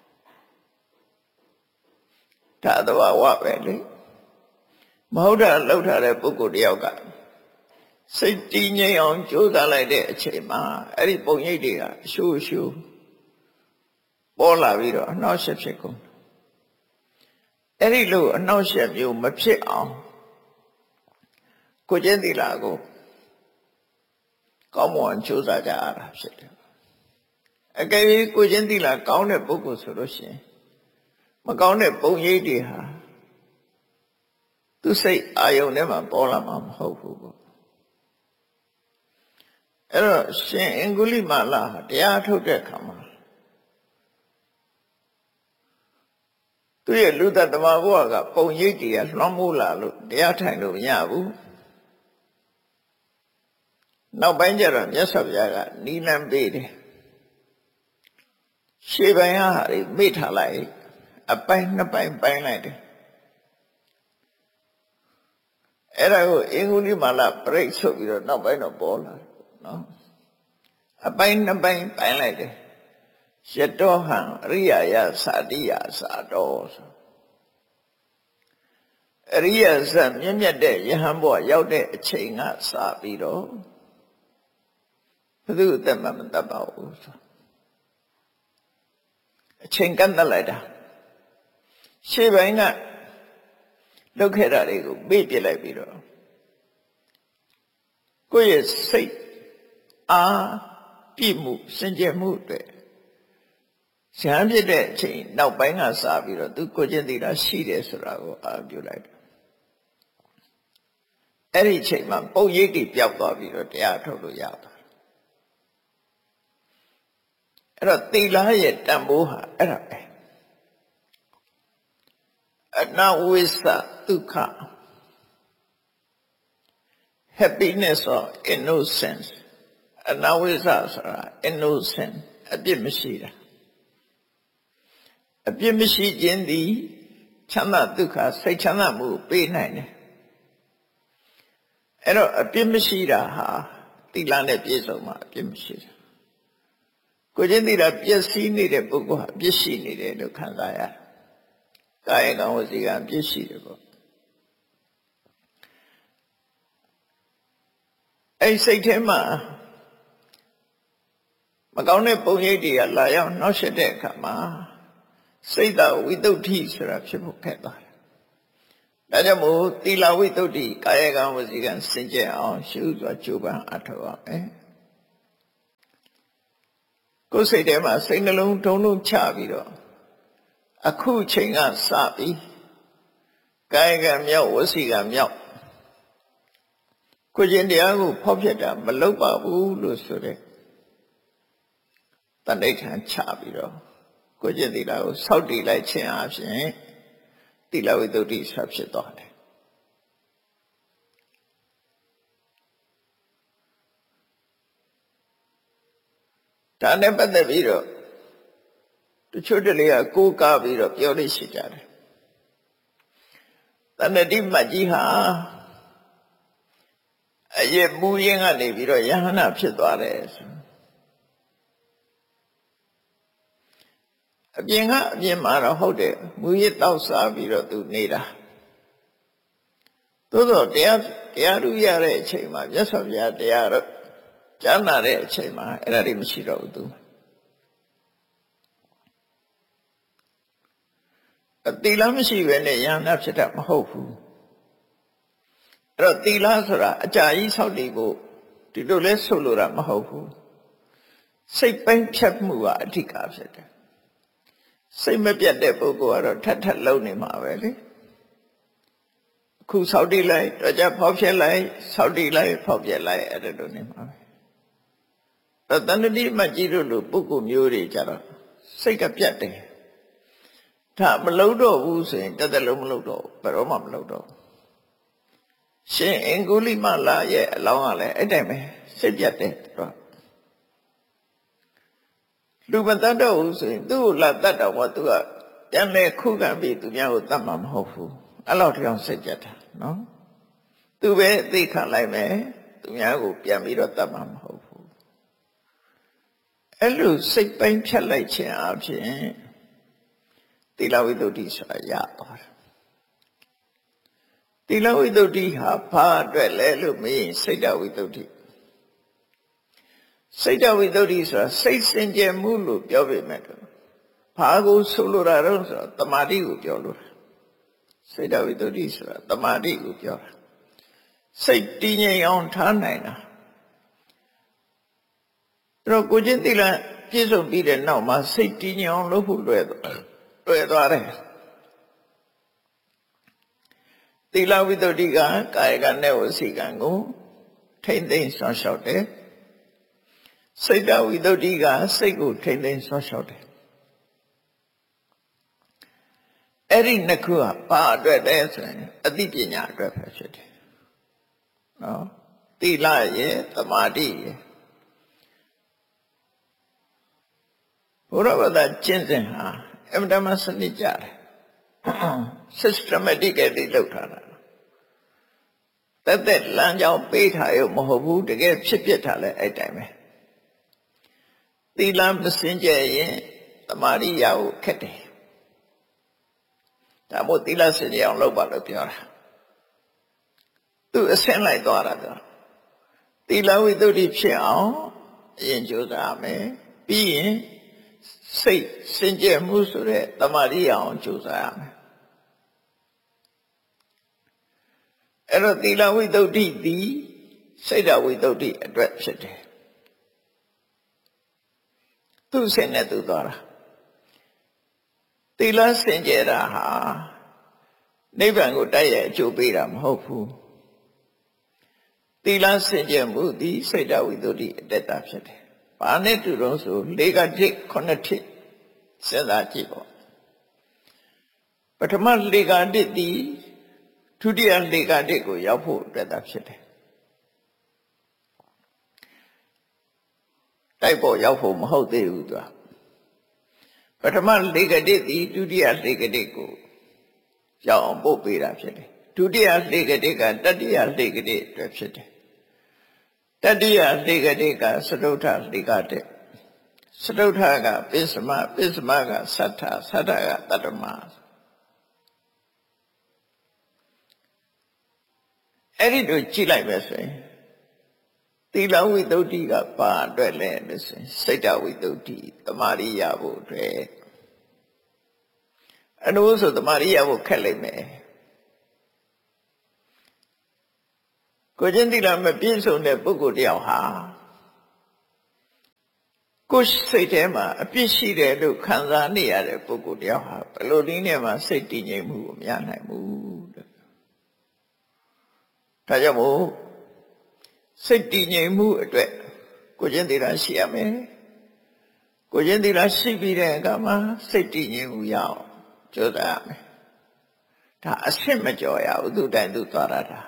ဒါသဘာဝပဲလေမဟုတ်တာလှုပ်ထားတဲ့ပုဂ္ဂိုလ်တယောက်ကစိတ်တည်ငြိမ်အောင်ကြိုးစားလိုက်တဲ့အချိန်မှာအဲ့ဒီပုံရိပ်တွေကအရှုအရှုပေါ်လာပြီးတော့အနှောက်အယှက်ဖြစ်ကုန်အဲ့ဒီလိုအနှောက်အယှက်မျိုးမဖြစ်အောင်ကိုကျင့်သီလကိုကောင်းမွန်ကြိုးစားကြရတာဖြစ်တယ်အကယ်၍ကိုကျင့်သီလကောင်းတဲ့ပုဂ္ဂိုလ်ဆိုလို့ရှိရင်မကောင်းတဲ့ပုံရိပ်တွေဟာသူစိတ်အာယုန်ထဲမှာပေါ်လာမှာမဟုတ်ဘူးပေါ့အဲ့တော့ရှင်အင်္ဂုလိမာလာတရားထုတ်တဲ့အခါမှာသူရဲ့လူသက်သမားဘဝကပုံရိပ်တွေကလွှမ်းမိုးလာလို့တရားထိုင်လို့မရဘူးနောက်ပိုင်းကျတော့မြတ်စွာဘုရားကနိလန်းပေးတယ်ရှေ့ပိုင်းဟာတွေမိထားလိုက်အပိုင်းနှစ်ပိုင်းပိုင်းလိုက်တယ်အဲ့ဒါကိုအင်္ဂုလိမာလာပြိတ်ဆုပ်ပြီးတော့နောက်ပိုင်းတော့ပေါ်လာတယ်နော်အပိုင်းနှစ်ပိုင်းပိုင်းလိုက်တယ်ယတောဟံအရိယာယသာတိယသာတော်ဆိုအရိယာဇတ်မြင့်မြတ်တဲ့ယဟန်ဘဝရောက်တဲ့အချိန်ကစပြီးတော့ဘယ်သူအသက်မှမတတ်ပါဘူးဆိုအချိန်ကန့်သတ်လိုက်တာရှေ့ပိုင်းကလုပ်ခဲ့တာတွေကိုမေ့ပြလိုက်ပြီးတော့ကိုယ့်ရဲ့စိတ်အားပြည့်မှုစင်ကြယ်မှုအတွက်ရဟန်းဖြစ်တဲ့အချိန်နောက်ပိုင်းကစပြီးတော့သူကိုကျင့်သီလရှိတယ်ဆိုတာကိုအာပြုလိုက်တယ်အဲ့ဒီအချိန်မှာပုံရိပ်တွေပျောက်သွားပြီးတော့တရားထုတ်လို့ရပါတယ်အဲ့တော့သီလရဲ့တန်ဖိုးဟာအဲ့ဒါပဲအနဝိသဒုက္ခ happiness or innocence အနဝိသဆိုတာ innocent အပြစ်မရှိတာအပြစ်မရှိခြင်းသည်ချမ်းသာဒုက္ခစိတ်ချမ်းသာမှုပေးနိုင်တယ်အဲ့တော့အပြစ်မရှိတာဟာသီလနဲ့ပြည့်စုံမှာအပြစ်မရှိတာကိုကျင့်သီလပျက်စီးနေတဲ့ပုဂ္ဂိုလ်ဟာအပြစ်ရှိနေတယ်လို့ခံစားရတယ်ကာယကံဝစီကံအပြစ်ရှိတယ်ပေါ့အဲ့စိတ်ထဲမှာမကောင်းတဲ့ပုံရိပ်တွေကလာရောက်နှောက်ယှက်တဲ့အခါမှာစိတ်တဝိတုဒ္ဓိဆိုတာဖြစ်ဖို့ခက်သွားတယ်ဒါကြောင့်မို့သီလဝိတ္တုကာယကံဝစီကံစင်ကြယ်အောင်ရှုစွာကြိုးပမ်းအထောက်ရမယ်ကိုယ်စိတ်ထဲမှာစိတ်နှလုံးထုံထုံချပြီးတော့အခုချိန်ကစပြီးကာယကံမြောက်ဝစီကံမြောက်ကိုကျင့်တရားကိုဖောက်ဖျက်တာမလုပ်ပါဘူးလို့ဆိုတဲ့တဏှိဋ္ဌာန်ချပြီးတော့ကိုကျင့်သီလကိုစောင့်တည်လိုက်ခြင်းအပြင်သီလဝိတ္တုဆက်ဖြစ်သွားတယ်ဒါနဲ့ပတ်သက်ပြီးတော့တချို့တလေကကိုးကားပြီးတော့ပြောလို့ရှိကြတယ်တဏှတိမတ်ကြီးဟာအရဲ့မူရင်းကနေပြီးတော့ယဟနာဖြစ်သွားတယ်ဆိုအပြင်ကအပြင်မှာတော့ဟုတ်တယ်မူရင်းတောက်စားပြီးတော့သူနေတာသို့တော့တရားဓုရတဲ့အချိန်မှာမြတ်စွာဘုရားတရားတော့ကြားနာတဲ့အချိန်မှာအဲ့ဒါတွေမရှိတော့ဘူးသူအသီလမရှိဘဲနဲ့ယဟနာဖြစ်တာမဟုတ်ဘူးအဲ့တော့သီလဆိုတာအကြာကြီးဆောက်တည်ဖို့ဒီလိုလဲဆိုလိုတာမဟုတ်ဘူးစိတ်ပိုင်းဖြတ်မှုကအဓိကဖြစ်တယ်စိတ်မပြတ်တဲ့ပုဂ္ဂိုလ်ကတော့ထပ်လုံးနေမှာပဲလေအခုဆောက်တည်လိုက်တော့ကြဖောက်ဖျက်လိုက်ဆောက်တည်လိုက်ဖောက်ဖျက်လိုက်အဲ့ဒါလိုနေမှာပဲတဏှတိမတ်ကြီးတို့လိုပုဂ္ဂိုလ်မျိုးတွေကြတော့စိတ်ကပြတ်တယ်ဒါမလုပ်တော့ဘူးဆိုရင်တသက်လုံးမလုပ်တော့ဘယ်တော့မှမလုပ်တော့ရှင်အင်္ဂုလိမလာရဲ့အလောင်းကလည်းအဲ့တိုင်းပဲစိတ်ပြတ်တယ်တော့လူမတတ်တော့ဘူးဆိုရင်သူ့ကိုလာတတ်တော့သူကပြန်လဲခုခံပြီးသူများကိုတတ်မှာမဟုတ်ဘူးအဲ့လောက်တောင်စိတ်ပြတ်တာနော်သူပဲအသိခံလိုက်မယ်သူများကိုပြန်ပြီးတော့တတ်မှာမဟုတ်ဘူးအဲ့လိုစိတ်ပိုင်းဖြတ်လိုက်ခြင်းအပြင်သီလဝိတ္တုဆိုတာရသွားတယ်သီလဝိတ္တုဟာဘာအတွက်လဲလို့မေးရင်စိတ်တဝိတ္တုစိတ်တဝိတ္တုဆိုတာစိတ်စင်ကြယ်မှုလို့ပြောပေမဲ့ဘာကိုဆိုလိုတာတော့ဆိုတော့တမာတိကိုပြောလို့စိတ်တဝိတ္တုဆိုတာတမာတိကိုပြောတာစိတ်တည်ငြိမ်အောင်ထားနိုင်တာအဲ့တော့ကိုချင်းသီလပြည့်စုံပြီးတဲ့နောက်မှာစိတ်တည်ငြိမ်အောင်လုပ်ဖို့လွယ်သွားတယ်သီလဝိတ္တုကကာယကံနဲ့ဝစီကံကိုထိမ့်သိမ်းဆောင်ရှောက်တယ်စိတ်တဝိတ္တုကစိတ်ကိုထိမ့်သိမ်းဆောင်ရှောက်တယ်အဲ့ဒီနှစ်ခုကဘာအတွက်လဲဆိုရင်အသိပညာအတွက်ပဲဖြစ်တယ်နော်သီလရဲ့သမာဓိရဲ့ဘုရားဘာသာကျင့်စဉ်ဟာအမှန်တမ်းစနစ်ကြတယ် systematically လုပ်ထားတာသက်လမ်းကြောင်းပေးထားရုံမဟုတ်ဘူးတကယ်ဖြစ်ဖြစ်ထားလဲအဲ့တိုင်းပဲသီလမစင်ကြယ်ရင်သမာဓိရဖို့ခက်တယ်ဒါမို့သီလစင်ကြယ်အောင်လုပ်ပါလို့ပြောတာသူအဆင့်လိုက်သွားတာကသီလဝိတ္တုဖြစ်အောင်အရင်ကြိုးစားမယ်ပြီးရင်စိတ်စင်ကြယ်မှုဆိုတဲ့သမာဓိအောင်ကြိုးစားရမယ်အဲ့တော့သီလဝိတ္တုသည်စိတ်တဝိတ္တုအတွက်ဖြစ်တယ်သူ့ဆင်နဲ့သူသွားတာသီလစင်ကြယ်တာဟာနိဗ္ဗာန်ကိုတိုက်ရိုက်အကျိုးပေးတာမဟုတ်ဘူးသီလစင်ကြယ်မှုသည်စိတ်တဝိတ္တုအတ္တဖြစ်တယ်ဘာနဲ့တူတော့ဆို၄ကတိ9တိစဉ်းစားကြည့်ပေါ့ပထမ၄ကတိသည်ဒုတိယ၄ကတိကိုရောက်ဖို့အတွက်သာဖြစ်တယ်တိုက်ပေါ်ရောက်ဖို့မဟုတ်သေးဘူးသူကပထမ၄ကတိသည်ဒုတိယ၄ကတိကိုရောက်အောင်ပို့ပေးတာဖြစ်တယ်ဒုတိယ၄ကတိကတတိယ၄ကတိအတွက်ဖြစ်တယ်တတိယ၄ကတိကစတုထ၄ကတိစတုထကပိစမကသတ္ထကတတ္တမအဲ့ဒီတို့ကြည့်လိုက်ပဲဆိုရင်သီလဝိတ္တုကဘာအတွက်လဲလို့ဆိုရင်စိတ်တဝိတ္တုသမာဓိရဖို့အတွက်အနုဆိုသမာဓိရဖို့ခက်လိမ့်မယ်ကိုချင်းသီလမပြည့်စုံတဲ့ပုဂ္ဂိုလ်တယောက်ဟာကိုယ်စိတ်ထဲမှာအပြစ်ရှိတယ်လို့ခံစားနေရတဲ့ပုဂ္ဂိုလ်တယောက်ဟာဘယ်လိုနည်းနဲ့မှစိတ်တည်ငြိမ်မှုကိုမရနိုင်ဘူးတဲ့ဒါကြောင့်မို့စိတ်တည်ငြိမ်မှုအတွက်ကိုချင်းသီလရှိရမယ်ကိုချင်းသီလရှိပြီးတဲ့အခါမှာစိတ်တည်ငြိမ်မှုရအောင်ကြိုးစားရမယ်ဒါအဆင့်မကျော်ရဘူးသူတိုင်သူသွားရတာ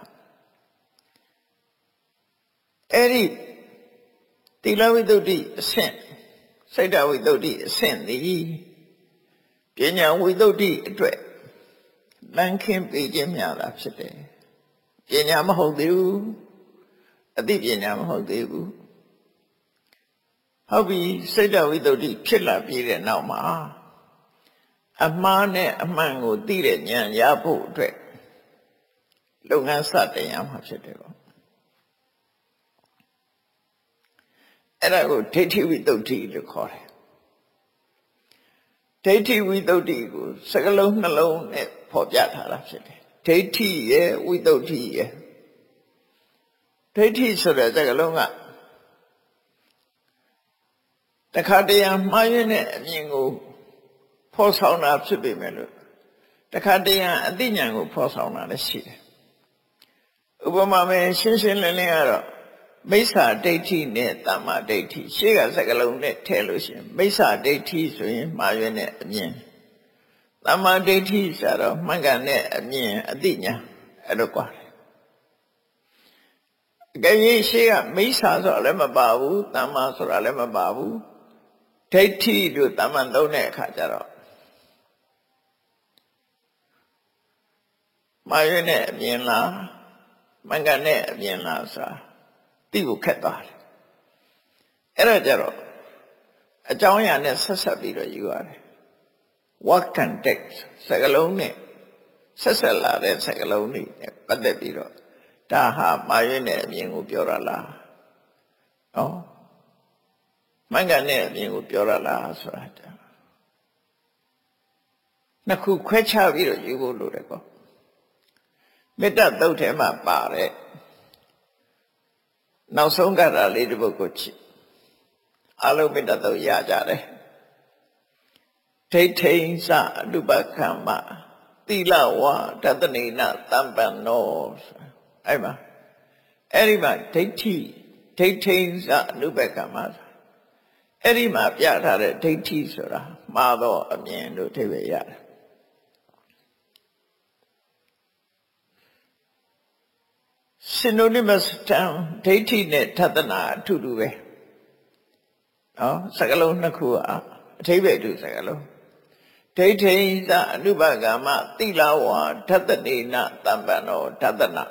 အဲ့ဒီသီလဝိတ္တုအဆင့်စိတ်တဝိတ္တုအဆင့်သည်ပညာဝိတ္တုအတွက်လမ်းခင်းပေးခြင်းများတာဖြစ်တယ်ပညာမဟုတ်သေးဘူးအသိပညာမဟုတ်သေးဘူးဟုတ်ပြီစိတ်တဝိတ္တုဖြစ်လာပြီးတဲ့နောက်မှာအမှားနဲ့အမှန်ကိုသိတဲ့ဉာဏ်ရဖို့အတွက်လုပ်ငန်းစတင်ရမှာဖြစ်တယ်ပေါ့အဲ့ဒါကိုဒိဋ္ဌိဝိတ္တုလို့ခေါ်တယ်ဒိဋ္ဌိဝိတ္တုကိုစကလုံးနှလုံးနဲ့ဖော်ပြထားတာဖြစ်တယ်ဒိဋ္ဌိရဲ့ဝိတ္တုရဲ့ဒိဋ္ဌိဆိုတဲ့စကလုံးကတခါတရံမှားရင်းတဲ့အမြင်ကိုဖော်ဆောင်တာဖြစ်ပေမဲ့လို့တခါတရံအသိဉာဏ်ကိုဖော်ဆောင်တာလည်းရှိတယ်ဥပမာမဲ့ရှင်းရှင်းလင်းလင်းကတော့မိစ္ဆာဒိဋ္ဌိနဲ့တမ္မာဒိဋ္ဌိရှေ့ကစကလုံးနဲ့ထည့်လို့ရှိရင်မိစ္ဆာဒိဋ္ဌိဆိုရင်မှားရင်းတဲ့အမြင်တမ္မာဒိဋ္ဌိဆိုတော့မှန်ကန်တဲ့အမြင်အသိဉာဏ်အဲ့လိုကွာအကယ်၍ရှေ့ကမိစ္ဆာဆိုတာလည်းမပါဘူးတမ္မာဆိုတာလည်းမပါဘူးဒိဋ္ဌိတို့တမ္မာသုံးတဲ့အခါကျတော့မှားရင်းတဲ့အမြင်လားမှန်ကန်တဲ့အမြင်လားဆိုတာသိဖို့ခက်သွားတယ်အဲ့ဒါကြတော့အကြောင်းအရာနဲ့ဆက်ဆက်ပြီးတော့ယူရတယ် what context စကားလုံးနဲ့ဆက်ဆက်လာတဲ့စကားလုံးတွေနဲ့ပတ်သက်ပြီးတော့ဒါဟာမှားရင်းတဲ့အမြင်ကိုပြောရလားနော်မှန်ကန်တဲ့အမြင်ကိုပြောရလားဆိုတာနှစ်ခုခွဲခြားပြီးတော့ယူဖို့လိုတယ်ပေါ့မေတ္တာသုတ်ထဲမှာပါတဲ့နောက်ဆုံးကတာလေးတစ်ပုဒ်ကိုကြည့်အလုံးမေတ္တာသုတ်ရကြတယ်ဒိဋ္ဌိဉ္စအတုပကမ္မသီလဝါတတနေနတမ္ပန္နောအဲ့မှာဒိဋ္ဌိဉ္စအတုပကမ္မအဲ့ဒီမှာပြထားတဲ့ဒိဋ္ဌိဆိုတာမှားသောအမြင်လို့အဓိပ္ပာယ်ရတယ်synonymous term ဒိဋ္ဌိနဲ့ထသနာအထူတူပဲနော်စကားလုံးနှစ်ခုအဓိပ္ပာယ်တူစကားလုံးဒိဋ္ဌိသအနုပကမ္မသီလဝါထသနေနတမ္ပန္နောထသနာ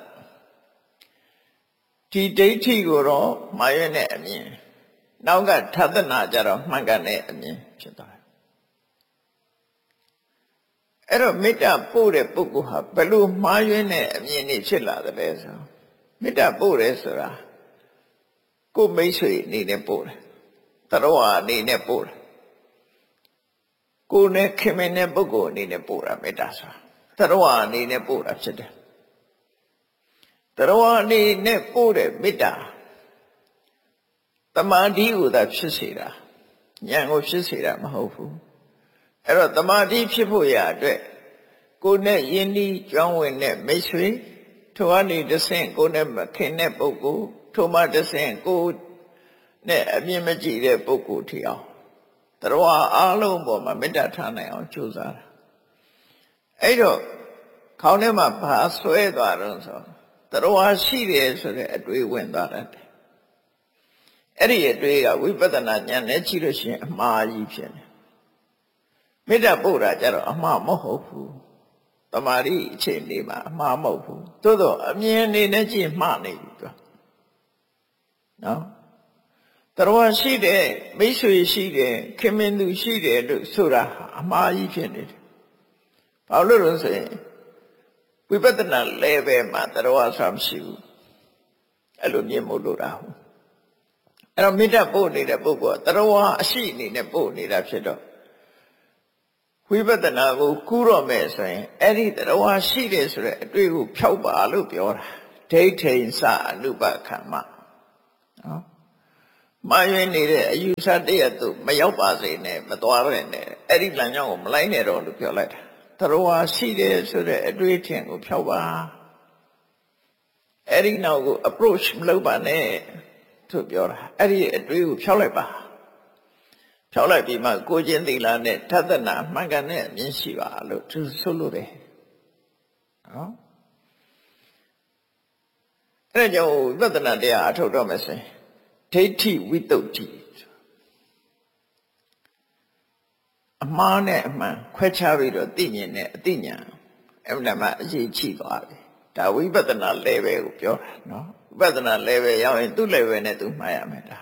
ဒီဒိဋ္ဌိကိုတော့မှားရတဲ့အမြင်နောက်ကထသနာကြတော့မှန်ကန်တဲ့အမြင်ဖြစ်သွားတယ်အဲ့တော့မေတ္တာပို့တဲ့ပုဂ္ဂိုလ်ဟာဘယ်လိုမှားယွင်းတဲ့အမြင်တွေဖြစ်လာသလဲဆိုမေတ္တာပို့တယ်ဆိုတာကိုယ်မိတ်ဆွေအနေနဲ့ပို့တယ်တရဝအနေနဲ့ပို့တယ်ကိုယ်နဲ့ခင်မင်တဲ့ပုဂ္ဂိုလ်အနေနဲ့ပို့တာမေတ္တာဆိုတာတရဝအနေနဲ့ပို့တာဖြစ်တယ်တရဝအနေနဲ့ပို့တဲ့မေတ္တာတမာတိကိုသာဖြစ်စေတာဉာဏ်ကိုဖြစ်စေတာမဟုတ်ဘူးအဲ့တော့တမာတိဖြစ်ဖို့ရအတွက်ကိုယ်နဲ့ယဉ်ဤကျွမ်းဝင်တဲ့မိတ်ဆွေထိုအနေတဆင့်ကိုယ်နဲ့မခင်တဲ့ပုဂ္ဂိုလ်ထိုမှတဆင့်ကိုယ်နဲ့အမြင်မကြည့်တဲ့ပုဂ္ဂိုလ်ထီအောင်တရဝအားလုံးပေါ်မှာမေတ္တာထားနိုင်အောင်ကြိုးစားတာအဲ့တော့ခေါင်းထဲမှာဘာဆွဲသွားတော့ဆိုတရဝရှိတယ်ဆိုတဲ့အတွေးဝင်သွားတယ်အဲ့ဒီအတွေးကဝိပဿနာဉာဏ်နဲ့ကြည့်လို့ရှိရင်အမှားကြီးဖြစ်တယ်မေတ္တာပို့တာကြတော့အမှားမဟုတ်ဘူးတမာရီအခြေအနေမှာအမှားမဟုတ်ဘူးသို့တော့အမြင်အနေနဲ့ကြည့်မှားနေပြီသူနော်တရဝရှိတယ်မိတ်ဆွေရှိတယ်ခင်မင်သူရှိတယ်လို့ဆိုတာအမှားကြီးဖြစ်နေတယ်ဘာလို့လဲဆိုရင်ဝိပဿနာ level မှာတရဝဆိုတာမရှိဘူးအဲ့လိုမြင်မို့လို့တာဟုတ်အဲ့တော့မေတ္တာပို့နေတဲ့ပုဂ္ဂိုလ်ကတရဝအရှိအနေနဲ့ပို့နေတာဖြစ်တော့ဝိပဿနာကိုကူးတော့မယ်ဆိုရင်အဲ့ဒီတရဝရှိတယ်ဆိုတဲ့အတွေ့ကိုဖျောက်ပါလို့ပြောတာဒိဋ္ဌိစအနုပခမ္မနော်မှားယွင်းနေတဲ့အယူဆတရက်သူမရောက်ပါစေနဲ့မသွားပဲနဲ့အဲ့ဒီလမ်းကြောင်းကိုမလိုက်နဲ့တော့လို့ပြောလိုက်တာသရဝါရှိတယ်ဆိုတဲ့အတွေ့အထင်ကိုဖြောက်ပါအဲ့ဒီနောက်ကို approach မလုပ်ပါနဲ့သူပြောတာအဲ့ဒီအတွေ့ကိုဖြောက်လိုက်ပါဖြောက်လိုက်ပြီးမှကိုချင်းသီလနဲ့ထသနာမှန်ကန်တဲ့အမြင်ရှိပါလို့သူဆိုလို့တယ်နော်အဲ့ဒါကြောင့်ဝိပဿနာတရားအထုတ်တော့မယ်ဆိုရင်ဒိဋ္ဌိဝိတုဒ္ဓိအမှားနဲ့အမှန်ခွဲခြားပြီးတော့သိမြင်တဲ့အသိဉာဏ်အဲ့ဒါမှအရေးကြီးသွားပြီဒါဝိပဿနာ level ကိုပြောတာနော်ဝိပဿနာ level ရောက်ရင်သူ့ level နဲ့သူမှားရမယ်ဒါ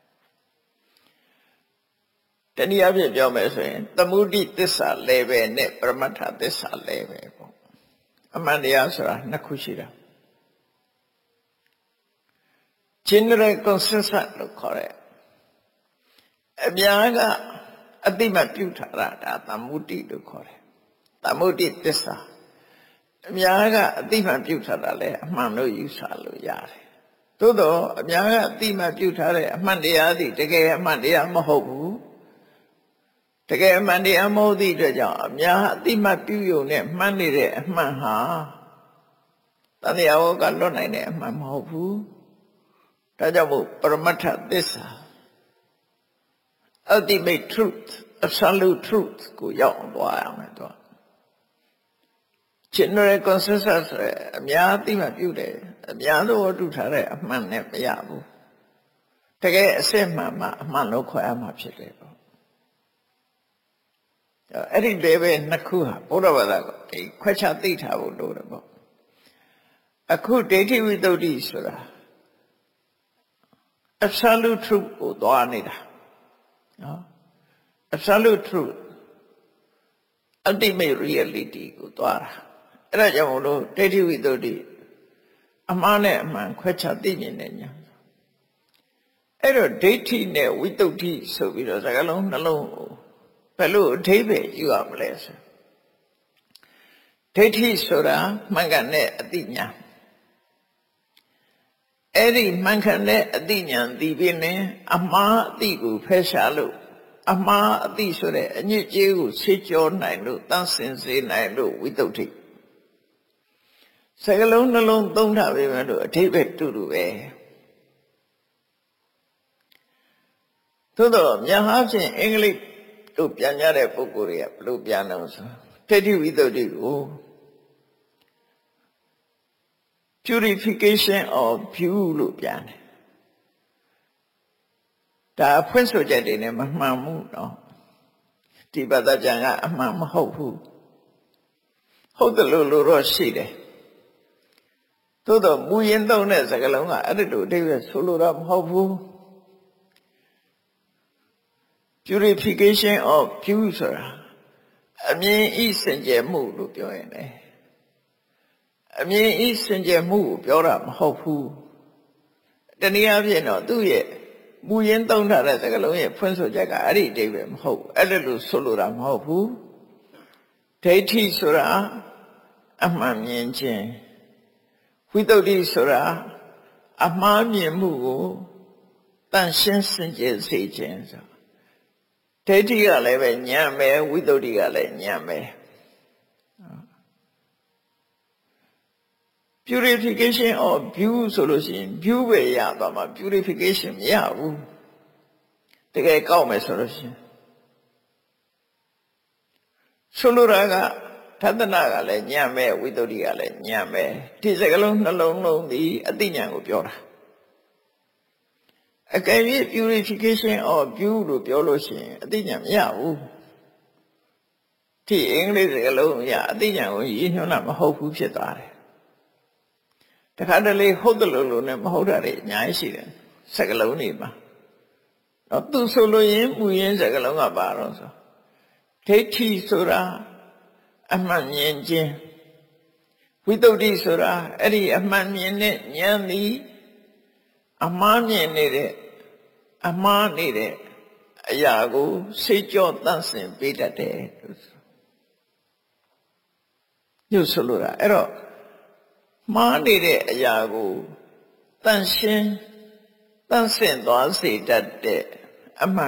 တနည်းအားဖြင့်ပြောမယ်ဆိုရင်သမုဒိသစ္စာ level နဲ့ပရမတ္ထသစ္စာ level ပေါ့အမှန်တရားဆိုတာနှစ်ခုရှိတာgeneral consensus လို့ခေါ်တယ်အများကအတိမပြုထားတာဒါသမုဒိလို့ခေါ်တယ်သမုဒိသစ္စာအများကအတိမပြုထားတာလဲအမှန်လို့ယူဆလို့ရတယ်သို့တော့အများကအတိမပြုထားတဲ့အမှန်တရားသည်တကယ်အမှန်တရားမဟုတ်ဘူးတကယ်အမှန်တရားမဟုတ်သည့်အတွက်ကြောင့်အများအတိမပြုယုံနဲ့မှန်နေတဲ့အမှန်ဟာတန်တရားဝကလွတ်နိုင်တဲ့အမှန်မဟုတ်ဘူးဒါကြောင့်မို့ပရမတ္ထသစ္စာ ultimate truth absolute truth ကိုရောက်အောင်သွားရမယ်တော့ general consensus အများအသိမှပြုတယ်အများသဘောတူထားတဲ့အမှန်နဲ့မရဘူးတကယ်အစစ်မှန်မှအမှန်လို့ခေါ်ရမှာဖြစ်တယ်ပေါ့အဲ့ဒီ level နှစ်ခုဟာဘုရားဘာသာကိုဒီခွဲခြားသိထားဖို့လိုတယ်ပေါ့အခုဒိဋ္ဌိဝိတ္တုဆိုတာ absolute truth ကိုသွားနေတာနော် absolute truth ultimate reality ကိုသွားတာအဲ့ဒါကြောင့်မလို့ဒိဋ္ဌိဝိတ္တုအမှားနဲ့အမှန်ခွဲခြားသိမြင်တဲ့ညာအဲ့တော့ဒိဋ္ဌိနဲ့ဝိတ္တုဆိုပြီးတော့စကားလုံးနှလုံးကိုဘယ်လိုအဓိပ္ပာယ်ယူရမလဲဆိုဒိဋ္ဌိဆိုတာမှန်ကန်တဲ့အသိဉာဏ်အဲ့ဒီမှန်ကန်တဲ့အသိဉာဏ်သိပြီးရင်အမှားအသိကိုဖယ်ရှားလို့အမှားအသိဆိုတဲ့အညစ်အကြေးကိုဆေးကြောနိုင်လို့တန်းစင်စေနိုင်လို့ဝိတ္တုစကားလုံးနှလုံးသုံးထားပြီမဲ့လို့အဓိပ္ပာယ်တူတူပဲသို့တော့များအားဖြင့်အင်္ဂလိပ်တို့ပြန်ကြတဲ့ပုဂ္ဂိုလ်တွေကဘယ်လိုပြန်လို့ဆိုဒိဋ္ဌိဝိတ္တုကို purification of view လို့ပြန်တယ်ဒါအဖွင့်ဆိုချက်တွေနဲ့မမှန်ဘူးနော်ဒီဘာသာပြန်ကအမှန်မဟုတ်ဘူးဟုတ်တယ်လို့တော့ရှိတယ်သို့တော့မူရင်းသုံးတဲ့စကားလုံးကအဲ့ဒီလိုအဓိပ္ပာယ်ဆိုလိုတာမဟုတ်ဘူး purification of view ဆိုတာအမြင်ဤစင်ကြယ်မှုလို့ပြောရင်လေအမြင်ဤစင်ကြယ်မှုကိုပြောတာမဟုတ်ဘူးတနည်းအားဖြင့်တော့သူ့ရဲ့မူရင်းသုံးထားတဲ့စကားလုံးရဲ့ဖွင့်ဆိုချက်ကအဲ့ဒီအဓိပ္ပာယ်မဟုတ်ဘူးအဲ့ဒါလို့ဆိုလိုတာမဟုတ်ဘူးဒိဋ္ဌိဆိုတာအမှန်မြင်ခြင်းဝိတ္တုဆိုတာအမှားမြင်မှုကိုတန်ရှင်းစင်ကြယ်စေခြင်းဆိုဒိဋ္ဌိကလည်းပဲဉာဏ်ပဲဝိတ္တုကလည်းဉာဏ်ပဲ purification of view ဆိုလို့ရှိရင် view ပဲရသွားမှာ purification မရဘူးတကယ်ကောက်မယ်ဆိုလို့ရှိရင်ဆိုလိုတာကသဒ္ဒနာကလည်းဉာဏ်ပဲဝိတ္တုကလည်းဉာဏ်ပဲဒီစကားလုံးနှလုံးလုံးဒီအသိဉာဏ်ကိုပြောတာအကယ်၍ purification of view လို့ပြောလို့ရှိရင်အသိဉာဏ်မရဘူးဒီအင်္ဂလိပ်စကားလုံးအရအသိဉာဏ်ကိုရည်ညွှန်းတာမဟုတ်ဘူးဖြစ်သွားတယ်တခါတလေဟုတ်တယ်လို့နဲ့မဟုတ်တာတွေအများကြီးရှိတယ်စကားလုံးတွေမှာတော့သူဆိုလို့ရင်မူရင်းစကားလုံးကပါတော့ဆိုဒိဋ္ဌိဆိုတာအမှန်မြင်ခြင်းဝိတ္တုဆိုတာအဲ့ဒီအမှန်မြင်တဲ့ဉာဏ်သည်အမှားမြင်နေတဲ့အမှားနေတဲ့အရာကိုစေကြောတန့်စင်ပေးတတ်တယ်လို့ညွှန်ဆိုလိုတာအဲ့တော့မှားနေတဲ့အရာကိုတန့်ရှင်းတန့်စင်သွားစေတတ်တဲ့အမှန်